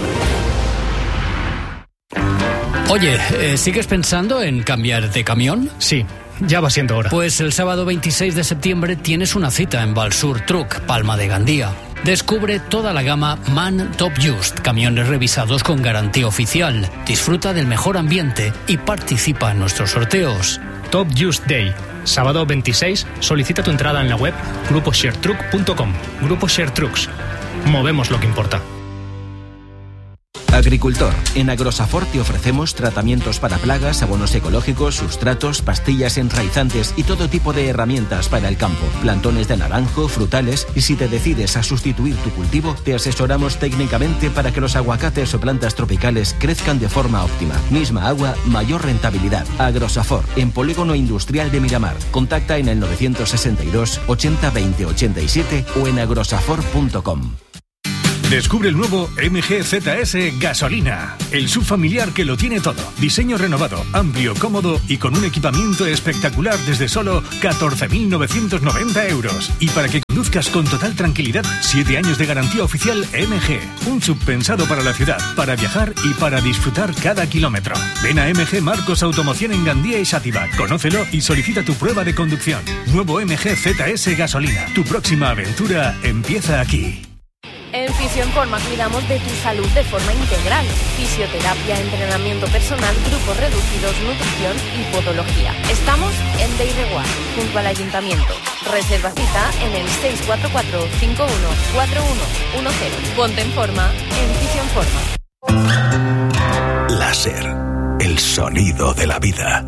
Oye, eh, ¿sigues pensando en cambiar de camión? Sí, ya va siendo hora. Pues el sábado veintiséis de septiembre tienes una cita en Valsur Truck, Palma de Gandía. Descubre toda la gama MAN Top Just, camiones revisados con garantía oficial. Disfruta del mejor ambiente y participa en nuestros sorteos. Top Just Day, sábado veintiséis, solicita tu entrada en la web grupo share truck punto com. Grupo Share Trucks. Movemos lo que importa. Agricultor, en Agrosafor te ofrecemos tratamientos para plagas, abonos ecológicos, sustratos, pastillas enraizantes y todo tipo de herramientas para el campo, plantones de naranjo, frutales, y si te decides a sustituir tu cultivo, te asesoramos técnicamente para que los aguacates o plantas tropicales crezcan de forma óptima. Misma agua, mayor rentabilidad. Agrosafor, en Polígono Industrial de Miramar. Contacta en el novecientos sesenta y dos, ochenta, veinte, ochenta y siete o en agrosafor punto com. Descubre el nuevo M G Z S Gasolina, el subfamiliar que lo tiene todo. Diseño renovado, amplio, cómodo y con un equipamiento espectacular desde solo catorce mil novecientos noventa euros. Y para que conduzcas con total tranquilidad, siete años de garantía oficial M G. Un sub pensado para la ciudad, para viajar y para disfrutar cada kilómetro. Ven a M G Marcos Automoción en Gandía y Xàtiva. Conócelo y solicita tu prueba de conducción. Nuevo M G Z S Gasolina. Tu próxima aventura empieza aquí. En Fisioenforma cuidamos de tu salud de forma integral. Fisioterapia, entrenamiento personal, grupos reducidos, nutrición y podología. Estamos en Deirreguard, junto al Ayuntamiento. Reserva cita en el seis cuatro cuatro, cinco uno, cuatro uno uno cero. Ponte en forma en Fisioenforma. Láser, el sonido de la vida.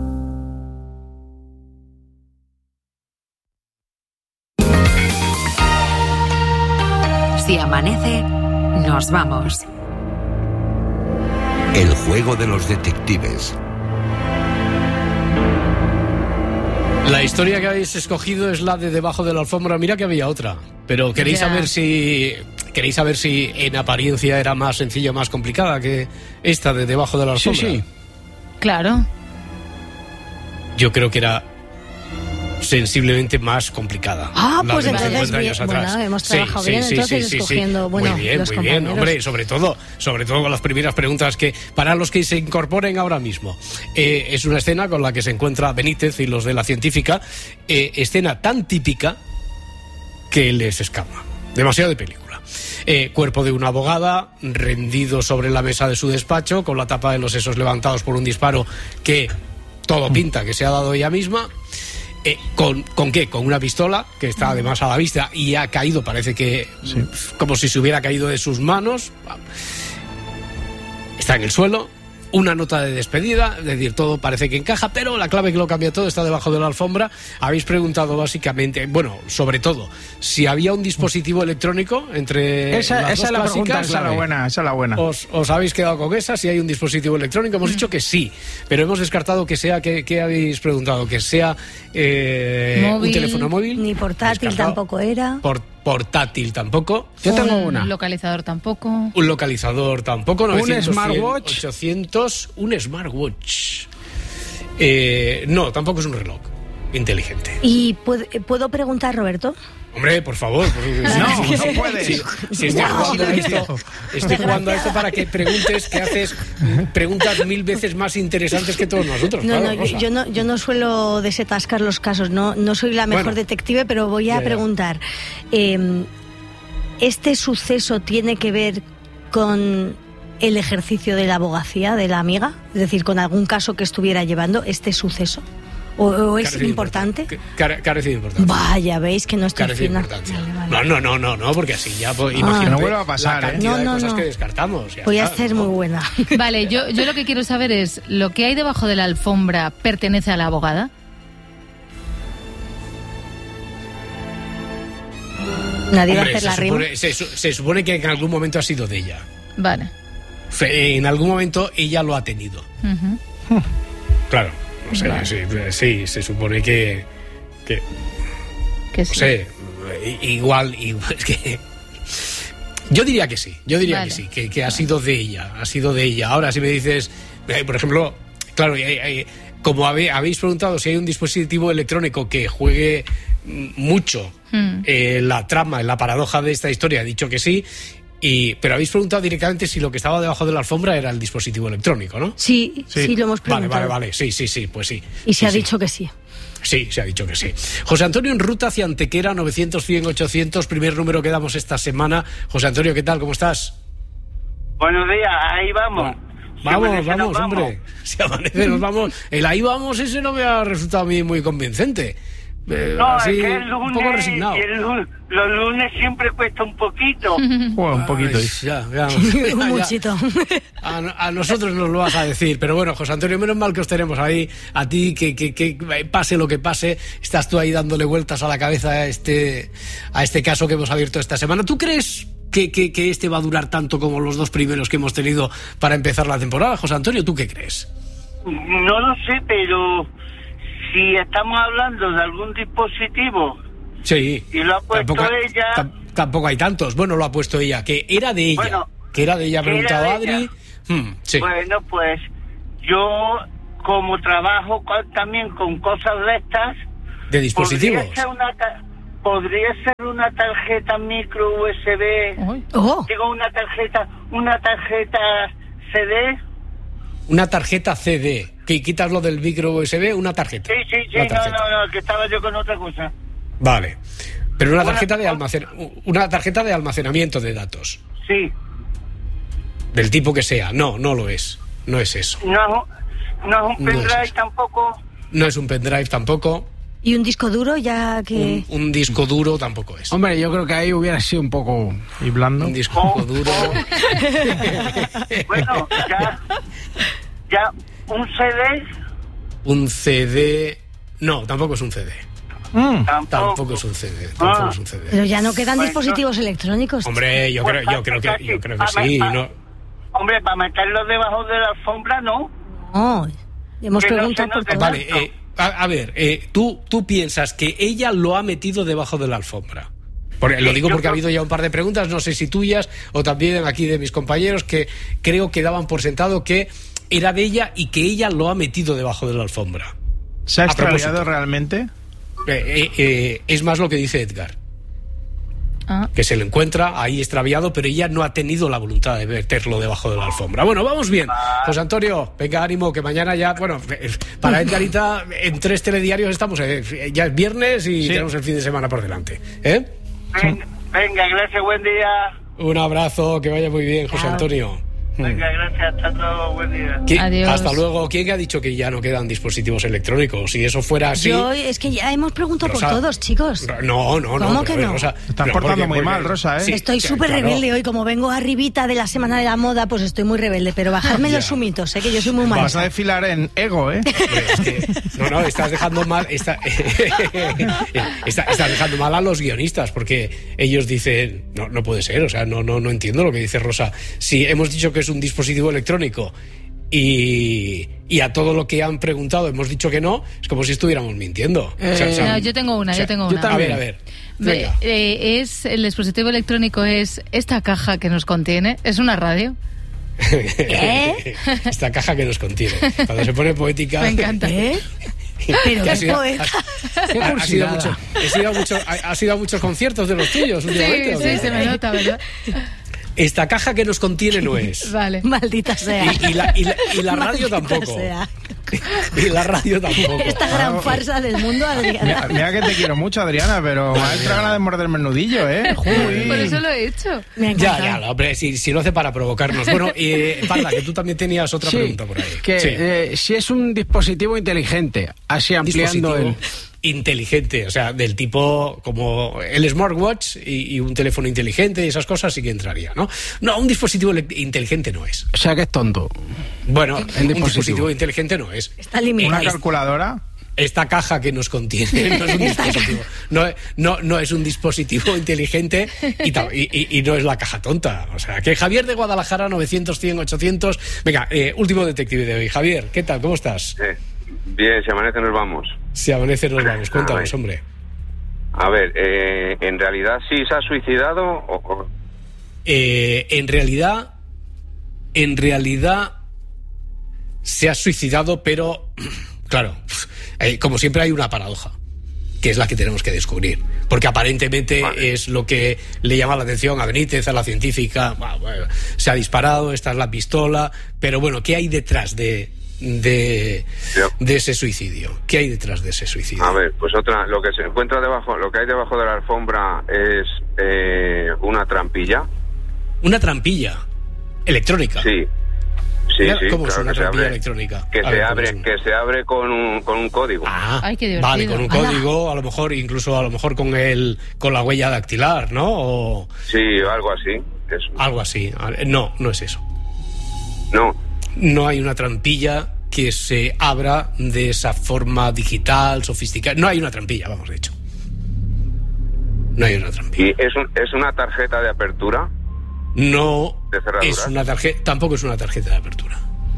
Si amanece, nos vamos. El juego de los detectives. La historia que habéis escogido es la de Debajo de la Alfombra. Mira que había otra, pero queréis Ya. saber si queréis saber si en apariencia era más sencilla o más complicada que esta de Debajo de la Sí, Alfombra. sí. Claro. Yo creo que era sensiblemente más complicada. Ah, la pues de entonces cincuenta bien, años atrás. bueno, hemos Sí, trabajado sí, bien, sí, entonces sí, sí, escogiendo, sí. bueno, muy bien, los muy bien, compañeros. hombre, sobre todo, sobre todo con las primeras preguntas que para los que se incorporen ahora mismo. Eh, es una escena con la que se encuentra Benítez y los de la científica, eh, escena tan típica que les escama. Demasiado de película. Eh, cuerpo de una abogada rendido sobre la mesa de su despacho con la tapa de los sesos levantados por un disparo que todo pinta que se ha dado ella misma. Eh, ¿con, ¿Con qué? Con una pistola que está además a la vista y ha caído, parece que sí. como si se hubiera caído de sus manos. Está en el suelo. Una nota de despedida, es decir, todo parece que encaja, pero la clave que lo cambia todo está debajo de la alfombra. Habéis preguntado básicamente, bueno, sobre todo, si había un dispositivo electrónico entre Esa, las esa dos es la clásicas, pregunta, esa es la clave. buena, esa es la buena. Os, os habéis quedado con esa, si hay un dispositivo electrónico. Hemos dicho que sí, pero hemos descartado que sea, que, que habéis preguntado, que sea eh, un teléfono móvil. Ni portátil Descartado. tampoco era. Por, portátil tampoco. Un localizador tampoco. Un localizador tampoco. novecientos, ¿Un smartwatch? cien, ochocientos, un smartwatch. Eh, no, tampoco es un reloj inteligente. ¿Y puedo, puedo preguntar, Roberto? Hombre, por favor. No, no puedes. Si, si estoy No, jugando a hombre. esto, estoy jugando a esto para que preguntes, que haces preguntas mil veces más interesantes que todos nosotros. No, claro, no, Rosa. yo, yo no, yo no suelo desatascar los casos, no, no soy la mejor Bueno. detective, pero voy a Ya, ya. preguntar. Eh, ¿Este suceso tiene que ver con el ejercicio de la abogacía de la amiga? Es decir, con algún caso que estuviera llevando este suceso. ¿O, o es Carece de importante? Care- Carece de importancia. Vaya, veis que no estoy Carece de fina. importancia. Vale, vale. No, no, no, no, no, porque así ya, pues, Ah. imagínate No vuelva a pasar, la ¿eh? cantidad No, de no, cosas no. que descartamos. ya Voy a está, ser ¿no? muy buena. Vale, yo, yo lo que quiero saber es, ¿lo que hay debajo de la alfombra pertenece a la abogada? Nadie va a Hombre, hacer se la rima. supone, se, su- se supone que en algún momento ha sido de ella. Vale. Fe- En algún momento ella lo ha tenido. Ujú. Claro. No sé, Vale. sí, sí, se supone que... que Que no sí. sé, i- igual, igual que... Yo diría que sí, yo diría Vale. que sí, que, que ha sido de ella, ha sido de ella. Ahora, si me dices, eh, por ejemplo, claro, eh, eh, como habe- habéis preguntado si hay un dispositivo electrónico que juegue mucho mm. eh, la trama, la paradoja de esta historia, ha dicho que sí. Y, pero habéis preguntado directamente si lo que estaba debajo de la alfombra era el dispositivo electrónico, ¿no? Sí, sí, sí lo hemos preguntado. Vale, vale, vale, sí, sí, sí, pues sí. Y se sí, ha sí. dicho que sí. Sí, se ha dicho que sí. José Antonio en ruta hacia Antequera, novecientos, cien, ochocientos, primer número que damos esta semana. José Antonio, ¿qué tal? ¿Cómo estás? Buenos días, ahí vamos. Si vamos, amanece, vamos, hombre. Vamos. Si amanece, nos vamos. El ahí vamos, ese no me ha resultado a mí muy convincente. Eh, no, así, es que el lunes, un poco resignado. El lunes, los lunes siempre cuesta un poquito. Bueno, un poquito. Ay, ya, ya, ya, un muchito. A, a nosotros nos lo vas a decir, pero bueno, José Antonio, menos mal que os tenemos ahí, a ti, que, que, que pase lo que pase, estás tú ahí dándole vueltas a la cabeza a este, a este caso que hemos abierto esta semana. ¿Tú crees que, que, que este va a durar tanto como los dos primeros que hemos tenido para empezar la temporada? José Antonio, ¿tú qué crees? No lo sé, pero si estamos hablando de algún dispositivo, sí, y lo ha puesto tampoco, ella, tam, tampoco hay tantos. Bueno, lo ha puesto ella, que era de ella, bueno, que era de ella, ha preguntado Adri. Hmm, sí. Bueno, pues yo como trabajo con, también con cosas de estas, de dispositivos. Podría ser una, podría ser una tarjeta micro U S B. Oh. Digo una tarjeta, una tarjeta C D. Una tarjeta C D, que quitas lo del micro U S B, una tarjeta. Sí, sí, sí, no, no, no, que estaba yo con otra cosa. Vale, pero una tarjeta de almacen, una tarjeta de almacenamiento de datos. Sí. Del tipo que sea, no, no lo es, no es eso. No, no es un pendrive no es tampoco. No es un pendrive tampoco. ¿Y un disco duro ya que...? Un, un disco duro tampoco es. Hombre, yo creo que ahí hubiera sido un poco... ¿Y blando? Un disco oh, duro... Oh. Bueno, ya... Ya, un C D... Un C D... No, tampoco es un C D. Mm. Tampoco. Tampoco es un C D. Tampoco ah. es un C D. Pero ya no quedan bueno, dispositivos electrónicos. Hombre, yo pues creo, yo creo que, yo creo que sí. Pa, no. Hombre, para meterlos debajo de la alfombra, ¿no. No, hemos que preguntado no, por todo. Vale, eh, a, a ver, eh, ¿tú, tú piensas que ella lo ha metido debajo de la alfombra. Porque, lo digo porque ha habido ya un par de preguntas, no sé si tuyas o también aquí de mis compañeros, que creo que daban por sentado que era de ella y que ella lo ha metido debajo de la alfombra. ¿Se ha extraviado realmente? Eh, eh, eh, es más lo que dice Edgar. Ah. Que se lo encuentra ahí extraviado, pero ella no ha tenido la voluntad de meterlo debajo de la alfombra. Bueno, vamos bien. José Antonio, venga, ánimo, que mañana ya, bueno, para Edgarita, en tres telediarios estamos, eh, ya es viernes y sí. tenemos el fin de semana por delante. ¿Eh? Venga, venga, gracias, buen día. Un abrazo, que vaya muy bien, José Antonio. Venga, gracias, hasta luego, buen día. Adiós. Hasta luego. ¿Quién ha dicho que ya no quedan dispositivos electrónicos? Si eso fuera así... Yo, es que ya hemos preguntado Rosa, por todos, chicos. No, no, no. ¿Cómo que no? Rosa, estás portando muy mal, Rosa, ¿eh? Sí, estoy súper claro. rebelde hoy. Como vengo arribita de la Semana de la Moda, pues estoy muy rebelde. Pero bajadme los sumitos, ¿eh? Que yo soy muy mala. Vas a desfilar en ego, ¿eh? Es que, no, no, estás dejando mal... Está, está, estás dejando mal a los guionistas, porque ellos dicen... No, no puede ser, o sea, no, no, no entiendo lo que dice Rosa. Si hemos dicho que es un dispositivo electrónico electrónico y, y a todo lo que han preguntado hemos dicho que no, es como si estuviéramos mintiendo. Eh, o sea, o sea, no, yo tengo una, o sea, yo tengo una. Yo a ver, a ver. Venga. Eh, es, el dispositivo electrónico es esta caja que nos contiene, es una radio. ¿Qué? Esta caja que nos contiene. Cuando se pone poética. Me encanta. ¿Eh? Pero qué sido, poeta. Ha, ha, sido mucho, he sido mucho, ha, ha sido a muchos conciertos de los tuyos últimamente. Sí, sí, se me nota, ¿verdad? Esta caja que nos contiene no es. Vale. Maldita sea. Y, y, la, y, la, y la radio tampoco. Sea. Y la radio tampoco. Esta gran farsa del mundo, Adriana. Mira, mira que te quiero mucho, Adriana, pero me ha entrado ganas de morderme el nudillo, ¿eh? Uy. Por eso lo he hecho. Ya, ya, no, hombre, si, si lo hace para provocarnos. Bueno, eh, Parla, que tú también tenías otra sí, pregunta por ahí. Que sí. eh, si es un dispositivo inteligente, así ampliando el... inteligente, o sea, del tipo como el smartwatch y, y un teléfono inteligente y esas cosas sí que entraría, ¿no? No, un dispositivo inteligente no es. O sea, que es tonto. Bueno, un dispositivo. dispositivo inteligente no es. Está limitado. ¿Una calculadora? Esta caja que nos contiene no es un dispositivo, no, no, no es un dispositivo inteligente y, y, y no es la caja tonta. O sea, que Javier de Guadalajara, novecientos, cien, ochocientos. Venga, eh, último detective de hoy. Javier, ¿qué tal? ¿Cómo estás? Eh, bien, si amanece nos vamos. Si amanece nos vamos. Cuéntanos, a hombre. A ver, eh, ¿en realidad sí se ha suicidado o...? Eh, en realidad, en realidad se ha suicidado, pero... Claro, eh, como siempre hay una paradoja. que es la que tenemos que descubrir. Porque aparentemente vale. es lo que le llama la atención a Benítez, a la científica. Bueno, bueno, se ha disparado, esta es la pistola, pero bueno, ¿qué hay detrás de, de, de ese suicidio? ¿Qué hay detrás de ese suicidio? A ver, pues otra, lo que se encuentra debajo, lo que hay debajo de la alfombra es eh, una trampilla. ¿Una trampilla electrónica? Sí. Sí, Mira, sí, ¿cómo claro es una que trampilla se abre, electrónica? Que a se ver, abre, es que se abre con un, con un código. Ah, Ay, qué divertido. Vale, con un código, a lo mejor incluso a lo mejor con el con la huella dactilar, ¿no? O... Sí, algo así. Eso. Algo así. No, no es eso. No. No hay una trampilla que se abra de esa forma digital, sofisticada. No hay una trampilla, vamos, de hecho. No hay una trampilla. ¿Y es, un, es una tarjeta de apertura? No, ¿De cerraduras? es una tarjeta, tampoco es una tarjeta de apertura.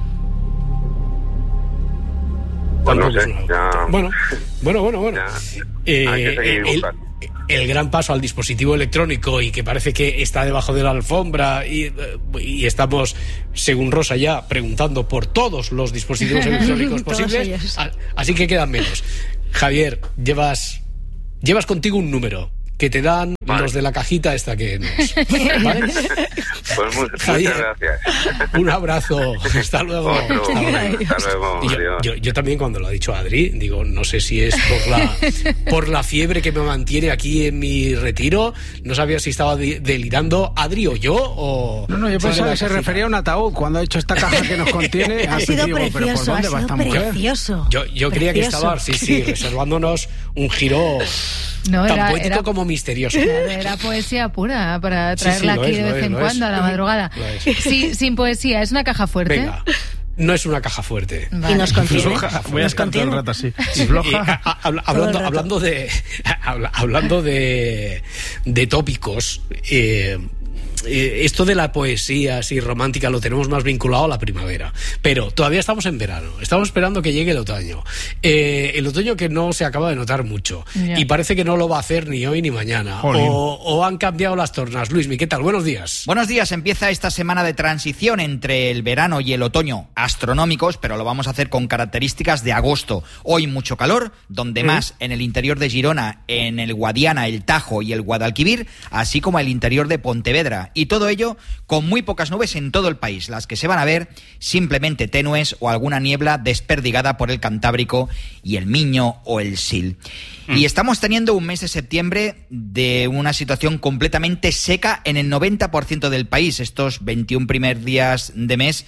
Pues no sé, ya... Bueno, bueno, bueno, bueno. Eh, hay que seguir el, buscando. el gran paso al dispositivo electrónico y que parece que está debajo de la alfombra y, y estamos, según Rosa, ya preguntando por todos los dispositivos electrónicos posibles. Así que quedan menos. Javier, llevas, llevas contigo un número que te dan vale. los de la cajita esta que nos... ¿Vale? Pues muchas, Javier, muchas gracias. Un abrazo. Hasta luego. Otro, hasta luego. Hasta luego. Yo, yo, yo también cuando lo ha dicho Adri, digo, no sé si es por la, por la fiebre que me mantiene aquí en mi retiro, no sabía si estaba de, delirando Adri o yo o... No, no, yo pensaba que se refería a un ataúd cuando ha hecho esta caja que nos contiene. Ha sido digo, precioso, ¿pero por dónde ha va sido esta precioso. mujer? Yo, yo creía que estaba, sí, sí, reservándonos un giro no, tan era, poético era, como misterioso. Era poesía pura para traerla sí, sí, aquí es, de vez es, en cuando es. a la madrugada. Sí, sin poesía, es una caja fuerte. Venga. No es una caja fuerte. Vale. Y nos contiene. Floja, voy a estar todo el rato así. Sí, floja. A, a, a, hablando, hablando de hablando de, de tópicos, eh, eh, esto de la poesía así romántica lo tenemos más vinculado a la primavera, pero todavía estamos en verano, estamos esperando que llegue el otoño, eh, el otoño que no se acaba de notar mucho yeah. y parece que no lo va a hacer ni hoy ni mañana, o, o han cambiado las tornas. Luismi, ¿qué tal? Buenos días. Buenos días, empieza esta semana de transición entre el verano y el otoño, astronómicos, pero lo vamos a hacer con características de agosto. Hoy mucho calor, donde mm. más en el interior de Girona, en el Guadiana, el Tajo y el Guadalquivir, así como el interior de Pontevedra. Y todo ello con muy pocas nubes en todo el país, las que se van a ver simplemente tenues o alguna niebla desperdigada por el Cantábrico y el Miño o el Sil. Mm. Y estamos teniendo un mes de septiembre de una situación completamente seca en el noventa por ciento del país. Estos veintiún primeros días de mes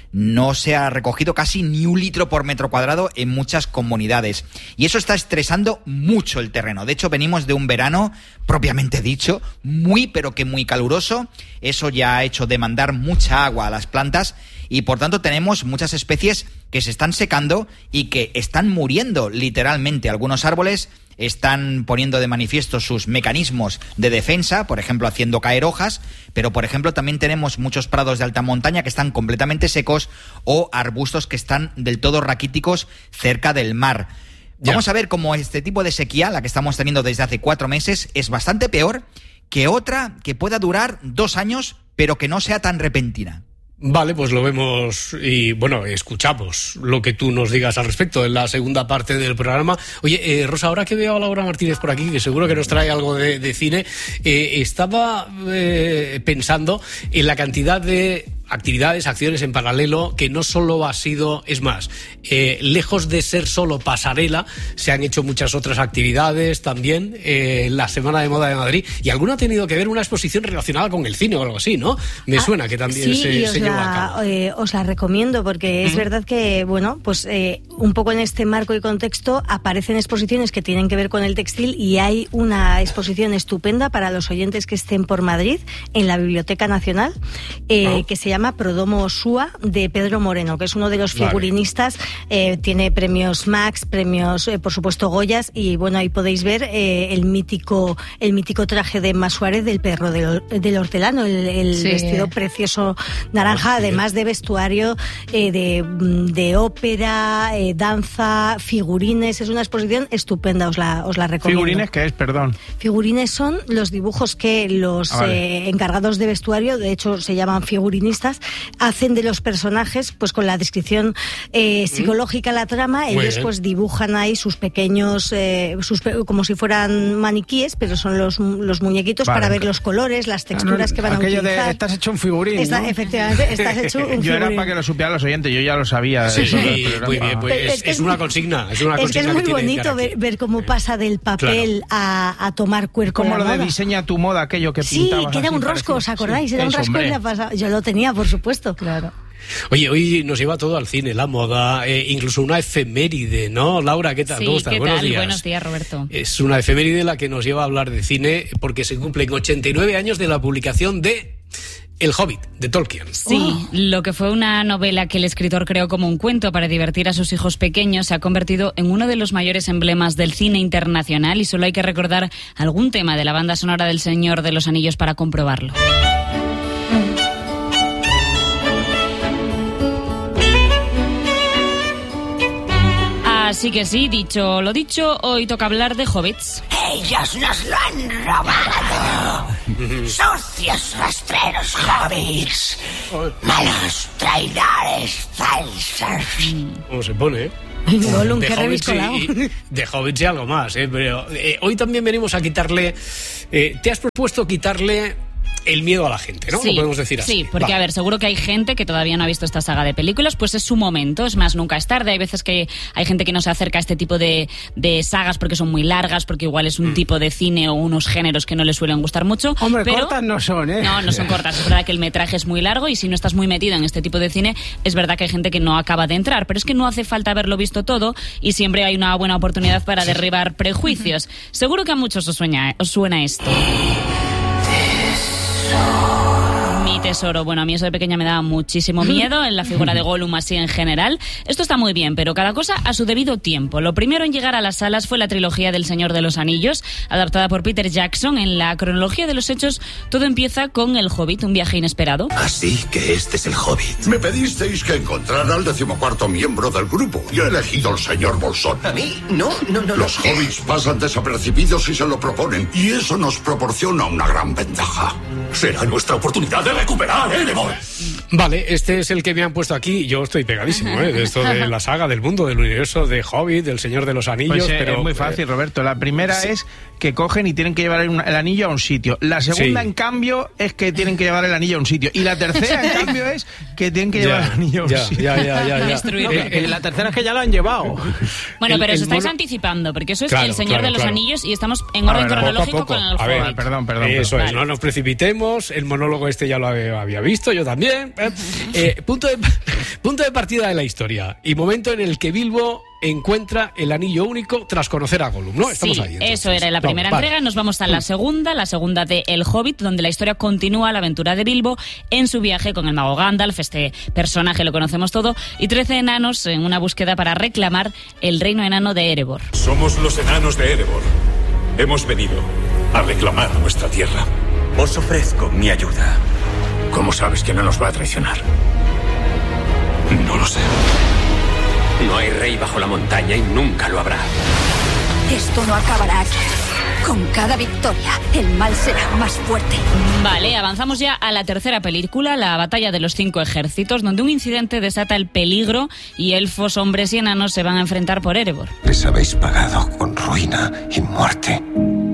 no se ha recogido casi ni un litro por metro cuadrado en muchas comunidades. Y eso está estresando mucho el terreno. De hecho, venimos de un verano, propiamente dicho, muy pero que muy caluroso. Eso ya ha hecho demandar mucha agua a las plantas y, por tanto, tenemos muchas especies que se están secando y que están muriendo literalmente. Algunos árboles están poniendo de manifiesto sus mecanismos de defensa, por ejemplo, haciendo caer hojas, pero, por ejemplo, también tenemos muchos prados de alta montaña que están completamente secos o arbustos que están del todo raquíticos cerca del mar. Ya. Vamos a ver cómo este tipo de sequía, la que estamos teniendo desde hace cuatro meses, es bastante peor que otra que pueda durar dos años, pero que no sea tan repentina. Vale, pues lo vemos y, bueno, escuchamos lo que tú nos digas al respecto en la segunda parte del programa. Oye, eh, Rosa, ahora que veo a Laura Martínez por aquí, que seguro que nos trae algo de, de cine, eh, estaba eh, pensando en la cantidad de actividades, acciones en paralelo, que no solo ha sido, es más, eh, lejos de ser solo pasarela, se han hecho muchas otras actividades también, eh, la Semana de Moda de Madrid, y alguna ha tenido que ver una exposición relacionada con el cine o algo así, ¿no? Me ah, suena que también sí, se, os se la, llevó a cabo. Eh, os la recomiendo, porque es uh-huh. verdad que, bueno, pues eh, un poco en este marco y contexto aparecen exposiciones que tienen que ver con el textil, y hay una exposición estupenda para los oyentes que estén por Madrid, en la Biblioteca Nacional, eh, oh. que se llama Prodomo Osúa, de Pedro Moreno, que es uno de los figurinistas, vale. eh, tiene premios Max, premios, eh, por supuesto, Goyas, y bueno, ahí podéis ver eh, el mítico el mítico traje de Emma Suárez del perro del, del hortelano, el, el sí. vestido precioso naranja, además de vestuario, eh, de, de ópera, eh, danza, figurines. Es una exposición estupenda, os la, os la recomiendo. ¿Figurines qué es, perdón? Figurines son los dibujos que los ah, vale. eh, encargados de vestuario, de hecho se llaman figurinistas, guionistas hacen de los personajes, pues con la descripción eh, psicológica, la trama, Muy ellos bien. pues dibujan ahí sus pequeños, eh, sus pe- como si fueran maniquíes, pero son los, los muñequitos Vale. para ver los colores, las texturas que van a Aquello utilizar. de estás hecho un figurín, Está- ¿no? Efectivamente, estás hecho un Yo era figurín. para que lo supieran los oyentes, yo ya lo sabía. Sí, Eso, sí, pero era muy para- bien, pues Pero es, es que es es una muy- consigna, es una Es que consigna es muy tiene bonito cara ver, aquí. ver cómo pasa del papel a, a tomar cuerpo Como la lo de moda. diseña tu moda, aquello que Sí, pintabas que era así, un rosco, parecía- ¿os acordáis? Sí, Era un eso, rosco hombre. y la pasaba. Yo lo tenía, por supuesto. Claro. Oye, hoy nos lleva todo al cine, la moda, eh, incluso una efeméride, ¿no? Laura, ¿qué tal? Sí, ¿Cómo estás? ¿qué Buenos tal? días. Buenos días, Roberto. Es una efeméride la que nos lleva a hablar de cine porque se cumplen ochenta y nueve años de la publicación de El Hobbit, de Tolkien. Sí, lo que fue una novela que el escritor creó como un cuento para divertir a sus hijos pequeños se ha convertido en uno de los mayores emblemas del cine internacional y solo hay que recordar algún tema de la banda sonora del Señor de los Anillos para comprobarlo. Así que sí, dicho lo dicho, hoy toca hablar de hobbits. Ellos nos lo han robado. Sucios rastreros hobbits. Malos traidores falsos. ¿Cómo se pone, eh? Gollum, De qué hobbits reviscolado. y, de hobbits y algo más, ¿eh? Pero eh, hoy también venimos a quitarle... eh, te has propuesto quitarle el miedo a la gente, ¿no? Sí, Lo podemos decir así. sí, porque Va. a ver, seguro que hay gente que todavía no ha visto esta saga de películas, pues es su momento, es más, nunca es tarde. Hay veces que hay gente que no se acerca a este tipo de, de sagas porque son muy largas, porque igual es un Mm. tipo de cine o unos géneros que no les suelen gustar mucho. Hombre, pero... cortas no son, ¿eh? No, no son cortas. Es verdad que el metraje es muy largo y si no estás muy metido en este tipo de cine, es verdad que hay gente que no acaba de entrar. Pero es que no hace falta haberlo visto todo y siempre hay una buena oportunidad para derribar prejuicios. Seguro que a muchos os suena, os suena esto. Mi tesoro. Bueno, a mí eso de pequeña me daba muchísimo miedo, en la figura de Gollum así en general. Esto está muy bien, pero cada cosa a su debido tiempo. Lo primero en llegar a las salas fue la trilogía del Señor de los Anillos, adaptada por Peter Jackson. En la cronología de los hechos, todo empieza con El Hobbit, un viaje inesperado. Así que este es el Hobbit. Me pedisteis que encontrara al decimocuarto miembro del grupo y he elegido al señor Bolsón. ¿A mí? No, no, no. Los hobbits pasan desapercibidos si se lo proponen y eso nos proporciona una gran ventaja. Será nuestra oportunidad de recuperar Erebor. Vale, este es el que me han puesto aquí. Yo estoy pegadísimo, ¿eh? De esto de la saga, del mundo, del universo de Hobbit, del Señor de los Anillos. Pues, eh, pero es muy fácil, Roberto. La primera sí. es que cogen y tienen que llevar un- el anillo a un sitio. La segunda, Sí. en cambio, es que tienen que llevar el anillo a un sitio. Y la tercera, en cambio, es que tienen que Ya, llevar el anillo a un ya, sitio. ya, ya, ya, ya. Destruirlo. No, que- que la tercera es que ya lo han llevado. Bueno, El- pero os el estáis mono- anticipando, porque eso es Claro, El Señor claro, de los claro. Anillos y estamos en A orden ver, a ver, cronológico poco a con poco. El A ver, Hobbit. perdón, perdón. Eso perdón. es, no nos precipitemos. El monólogo este ya lo había, había visto, yo también. Eh, eh, punto, de, punto de partida de la historia y momento en el que Bilbo encuentra el anillo único tras conocer a Gollum, ¿no? Estamos Sí, ahí. entonces. eso era la Vamos, primera vale. entrega. Nos vamos a la segunda, la segunda de El Hobbit, donde la historia continúa la aventura de Bilbo en su viaje con el mago Gandalf. Este personaje lo conocemos todo, y trece enanos en una búsqueda para reclamar el reino enano de Erebor. Somos los enanos de Erebor. Hemos venido a reclamar nuestra tierra. Os ofrezco mi ayuda. ¿Cómo sabes que no nos va a traicionar? No lo sé. No hay rey bajo la montaña y nunca lo habrá. Esto no acabará aquí. Con cada victoria, el mal será más fuerte. Vale, avanzamos ya a la tercera película, la batalla de los cinco ejércitos, donde un incidente desata el peligro y elfos, hombres y enanos se van a enfrentar por Erebor. Les habéis pagado con ruina y muerte.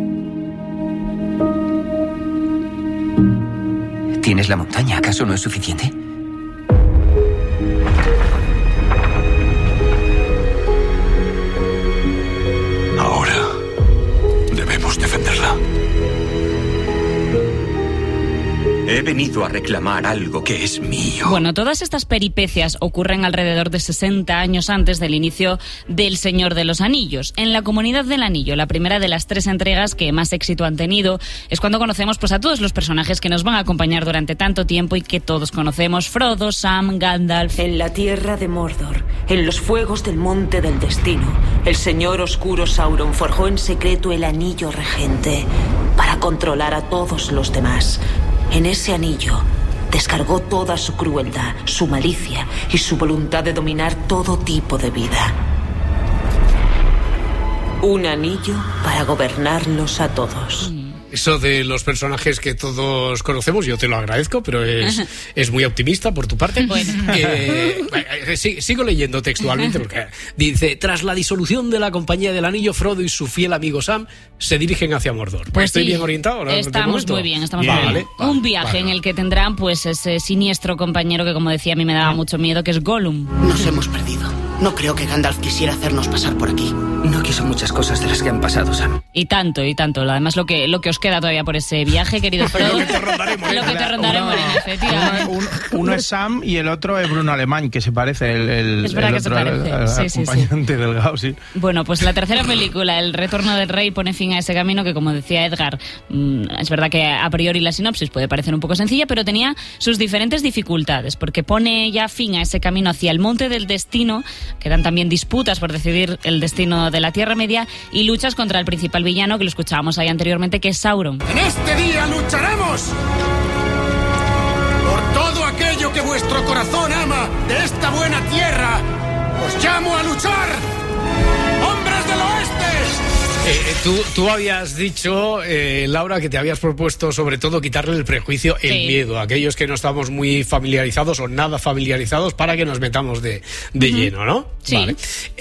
¿Tienes la montaña? ¿Acaso no es suficiente? Ahora debemos defenderla. He venido a reclamar algo que es mío. Bueno, todas estas peripecias ocurren alrededor de sesenta años antes del inicio del Señor de los Anillos. En la Comunidad del Anillo, la primera de las tres entregas que más éxito han tenido, es cuando conocemos pues, a todos los personajes que nos van a acompañar durante tanto tiempo y que todos conocemos: Frodo, Sam, Gandalf. En la tierra de Mordor, en los fuegos del Monte del Destino, el señor oscuro Sauron forjó en secreto el anillo regente para controlar a todos los demás. En ese anillo descargó toda su crueldad, su malicia y su voluntad de dominar todo tipo de vida. Un anillo para gobernarlos a todos. Eso de los personajes que todos conocemos, yo te lo agradezco, pero es, es muy optimista por tu parte. Bueno. Eh, eh, sigo leyendo textualmente porque dice: tras la disolución de la Compañía del Anillo, Frodo y su fiel amigo Sam se dirigen hacia Mordor. Pues ¿Estoy sí, bien orientado? ¿No? Estamos muy bien, estamos bien. muy bien. Vale, vale, Un viaje vale. en el que tendrán pues ese siniestro compañero que, como decía, a mí me daba mucho miedo, que es Gollum. Nos hemos perdido. No creo que Gandalf quisiera hacernos pasar por aquí. No quiso muchas cosas de las que han pasado, Sam. Y tanto, y tanto. Además, lo que, lo que os queda todavía por ese viaje, querido Frodo. Lo que te rondaré, Lo que te rondaré, Morena, efectivamente. Uno, uno es Sam y el otro es Bruno Alemán, que se parece el, el, Es verdad el que se otro, parece. el, el Sí, sí, acompañante delgado, sí. Bueno, pues la tercera película, El Retorno del Rey, pone fin a ese camino que, como decía Edgar, mmm, es verdad que a priori la sinopsis puede parecer un poco sencilla, pero tenía sus diferentes dificultades, porque pone ya fin a ese camino hacia el Monte del Destino, que dan también disputas por decidir el destino de la Tierra Media, y luchas contra el principal villano, que lo escuchábamos ahí anteriormente, que es Sauron. En este día lucharemos por todo aquello que vuestro corazón ama de esta buena tierra. Os llamo a luchar, hombres del oeste. Eh, tú, tú habías dicho, eh, Laura, que te habías propuesto sobre todo quitarle el prejuicio, el Sí. miedo a aquellos que no estamos muy familiarizados o nada familiarizados para que nos metamos de, de Ujú. lleno, ¿no? Sí. Vale.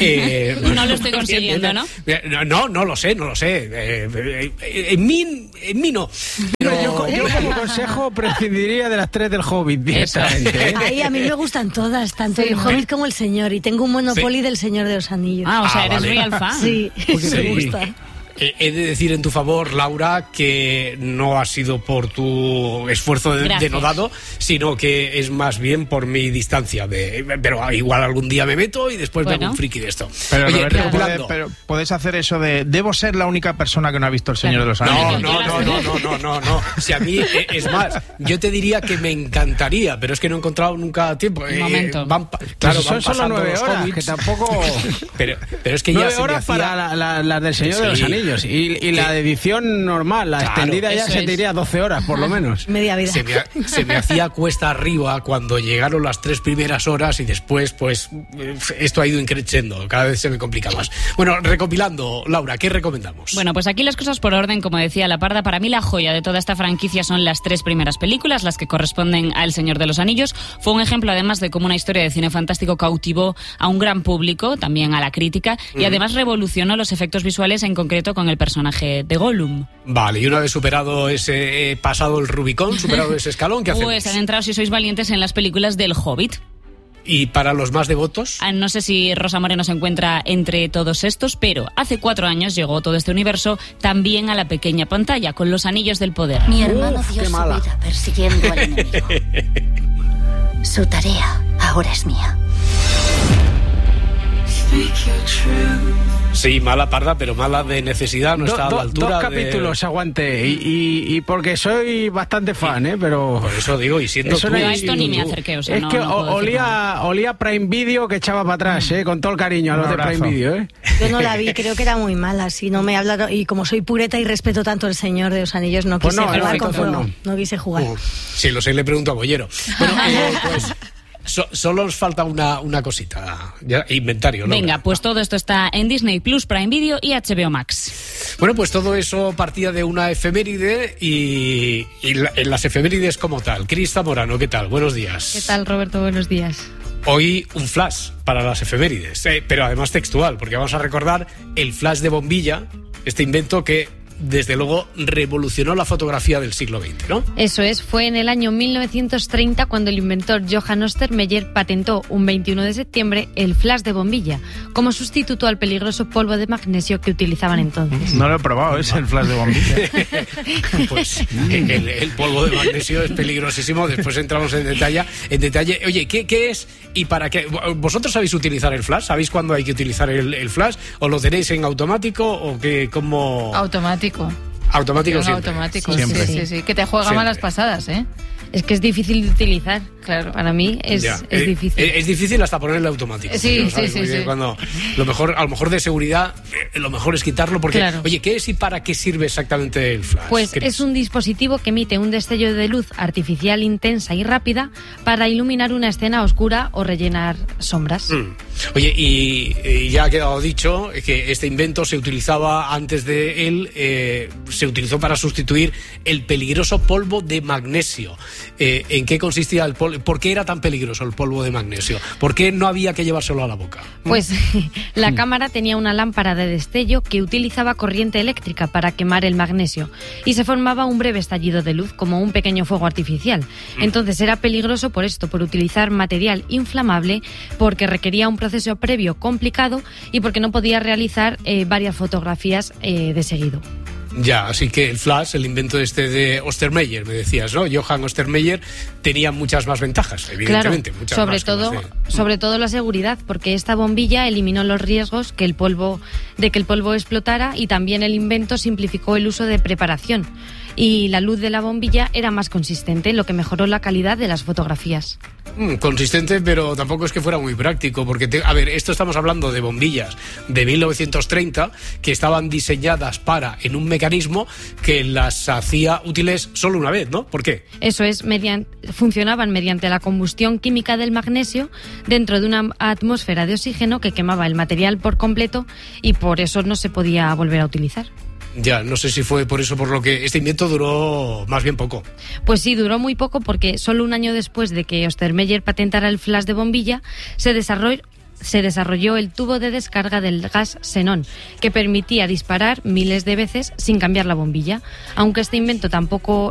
Eh, No lo estoy consiguiendo, ¿no? No, no, no lo sé, no lo sé. Eh, eh, en mí, en mí no. Pero Yo, yo como consejo prescindiría de las tres del Hobbit directamente. ¿eh? Ahí a mí me gustan todas, tanto el Hobbit como el Señor, y tengo un Monopoly Sí. del Señor de los Anillos. Ah, o sea, Ah, eres vale. real fan. Sí, Porque me sí. gusta. Eh, He de decir en tu favor, Laura, que no ha sido por tu esfuerzo de- Gracias. denodado, sino que es más bien por mi distancia. De, pero igual algún día me meto y después me Bueno. hago un friki de esto. Pero, Oye, Roberto, recopilando. puede- pero podés hacer eso de debo ser la única persona que no ha visto El Señor de los Anillos. No, no, no, no, no, no, no, no. Si a mí, eh, es más, yo te diría que me encantaría, pero es que no he encontrado nunca tiempo. Un momento. van pa- claro, son van solo pasando nueve los horas, hobbits. que tampoco... Pero, pero es que ya Nueve se me horas hacía... para la, la- las del Señor de los Sí. Anillos. Y, y la Que- de edición normal, la Claro, extendida ya eso se es. te iría doce horas, por lo menos. Media vida. Se me, ha- se me hacía cuesta arriba cuando llegaron las tres primeras horas y después, pues, eh, esto ha ido increciendo. Cada vez se me complica más. Bueno, recopilando, Laura, ¿qué recomendamos? Bueno, pues aquí las cosas por orden, como decía la Parda. Para mí la joya de toda esta franquicia son las tres primeras películas, las que corresponden a El Señor de los Anillos. Fue un ejemplo, además, de cómo una historia de cine fantástico cautivó a un gran público, también a la crítica, y además revolucionó los efectos visuales, en concreto con el personaje de Gollum. Vale, y una vez superado ese, eh, pasado el Rubicón, superado ese escalón, ¿qué hacemos? Pues adentraos, si sois valientes, en las películas del Hobbit. Y para los más devotos, Ah, No sé si Rosa Moreno se encuentra entre todos estos, pero hace cuatro años llegó todo este universo también a la pequeña pantalla, con Los Anillos del Poder. Mi hermano Uf, dio qué su mala. vida persiguiendo al enemigo. Su tarea ahora es mía. sí, mala Parda, pero mala de necesidad, no Do- está a do- la altura dos de- capítulos aguante. Y, y- y porque soy bastante fan, ¿eh? Pero... Por eso digo, y siendo Eso tú... no- Yo a esto ni me tú- acerqué, o sea, es no, que no puedo o- decir nada. olía, olía Prime Video que echaba para atrás, ¿eh? Con todo el cariño a Un los de abrazo. Prime Video, ¿eh? Yo no la vi, creo que era muy mala. Si no me hablaron, y como soy pureta y respeto tanto el Señor de los Anillos, no Pues quise no, jugar perfecto, con pues fuego. no. No. quise jugar. Uh, si lo sé, le pregunto a Bollero. Bueno, eh, pues so- solo os falta una, una cosita. Ya, inventario, ¿no? Venga, pues todo esto está en Disney Plus, Prime Video y H B O Max. Bueno, pues todo eso partía de una efeméride y, y la- en las efemérides como tal. Cris Zamorano, ¿qué tal? Buenos días. ¿Qué tal, Roberto? Buenos días. Hoy un flash para las efemérides, eh, pero además textual, porque vamos a recordar el flash de bombilla, este invento que desde luego revolucionó la fotografía del siglo veinte, ¿no? Eso es, fue en el año mil novecientos treinta cuando el inventor Johann Ostermeyer patentó un veintiuno de septiembre el flash de bombilla, como sustituto al peligroso polvo de magnesio que utilizaban entonces. No lo he probado, es el flash de bombilla. Pues el, el polvo de magnesio es peligrosísimo, después entramos en detalle. En detalle. Oye, ¿qué, qué es y para qué? ¿Vosotros sabéis utilizar el flash? ¿Sabéis cuándo hay que utilizar el, el flash? ¿O lo tenéis en automático o que cómo...? Automático. Automático Un siempre. automático, Siempre. sí, sí, sí. Que te juega Siempre. malas pasadas, ¿eh? Es que es difícil de utilizar, claro. Para mí es, Ya. es Eh, difícil. eh, Es difícil hasta ponerle automático. Sí, ¿no? ¿Sabes? sí, sí, Porque sí. Cuando lo mejor, a lo mejor de seguridad, eh, lo mejor es quitarlo porque, Claro. oye, ¿qué es y para qué sirve exactamente el flash? Pues Cris? es un dispositivo que emite un destello de luz artificial intensa y rápida para iluminar una escena oscura o rellenar sombras. Mm. Oye, y, y ya ha quedado dicho que este invento se utilizaba antes de él, eh, se utilizó para sustituir el peligroso polvo de magnesio. Eh, ¿En qué consistía el polvo? ¿Por qué era tan peligroso el polvo de magnesio? ¿Por qué no había que llevárselo a la boca? Pues la cámara tenía una lámpara de destello que utilizaba corriente eléctrica para quemar el magnesio y se formaba un breve estallido de luz como un pequeño fuego artificial. Entonces era peligroso por esto, por utilizar material inflamable, porque requería un proceso previo complicado y porque no podía realizar eh, varias fotografías eh, de seguido. Ya, así que el flash, el invento este de Ostermeyer, me decías, ¿no? Johann Ostermeyer tenía muchas más ventajas, evidentemente. Claro, muchas sobre más todo, de... sobre todo la seguridad, porque esta bombilla eliminó los riesgos que el polvo, de que el polvo explotara, y también el invento simplificó el uso de preparación. Y la luz de la bombilla era más consistente, lo que mejoró la calidad de las fotografías. Mm, consistente, pero tampoco es que fuera muy práctico, porque, te, a ver, esto estamos hablando de bombillas de mil novecientos treinta que estaban diseñadas para, en un mecanismo que las hacía útiles solo una vez, ¿no? ¿Por qué? Eso es, mediante, funcionaban mediante la combustión química del magnesio dentro de una atmósfera de oxígeno que quemaba el material por completo y por eso no se podía volver a utilizar. Ya, no sé si fue por eso por lo que este invento duró más bien poco. Pues sí, duró muy poco porque solo un año después de que Ostermeyer patentara el flash de bombilla, se desarrolló se desarrolló el tubo de descarga del gas xenón, que permitía disparar miles de veces sin cambiar la bombilla. Aunque este invento tampoco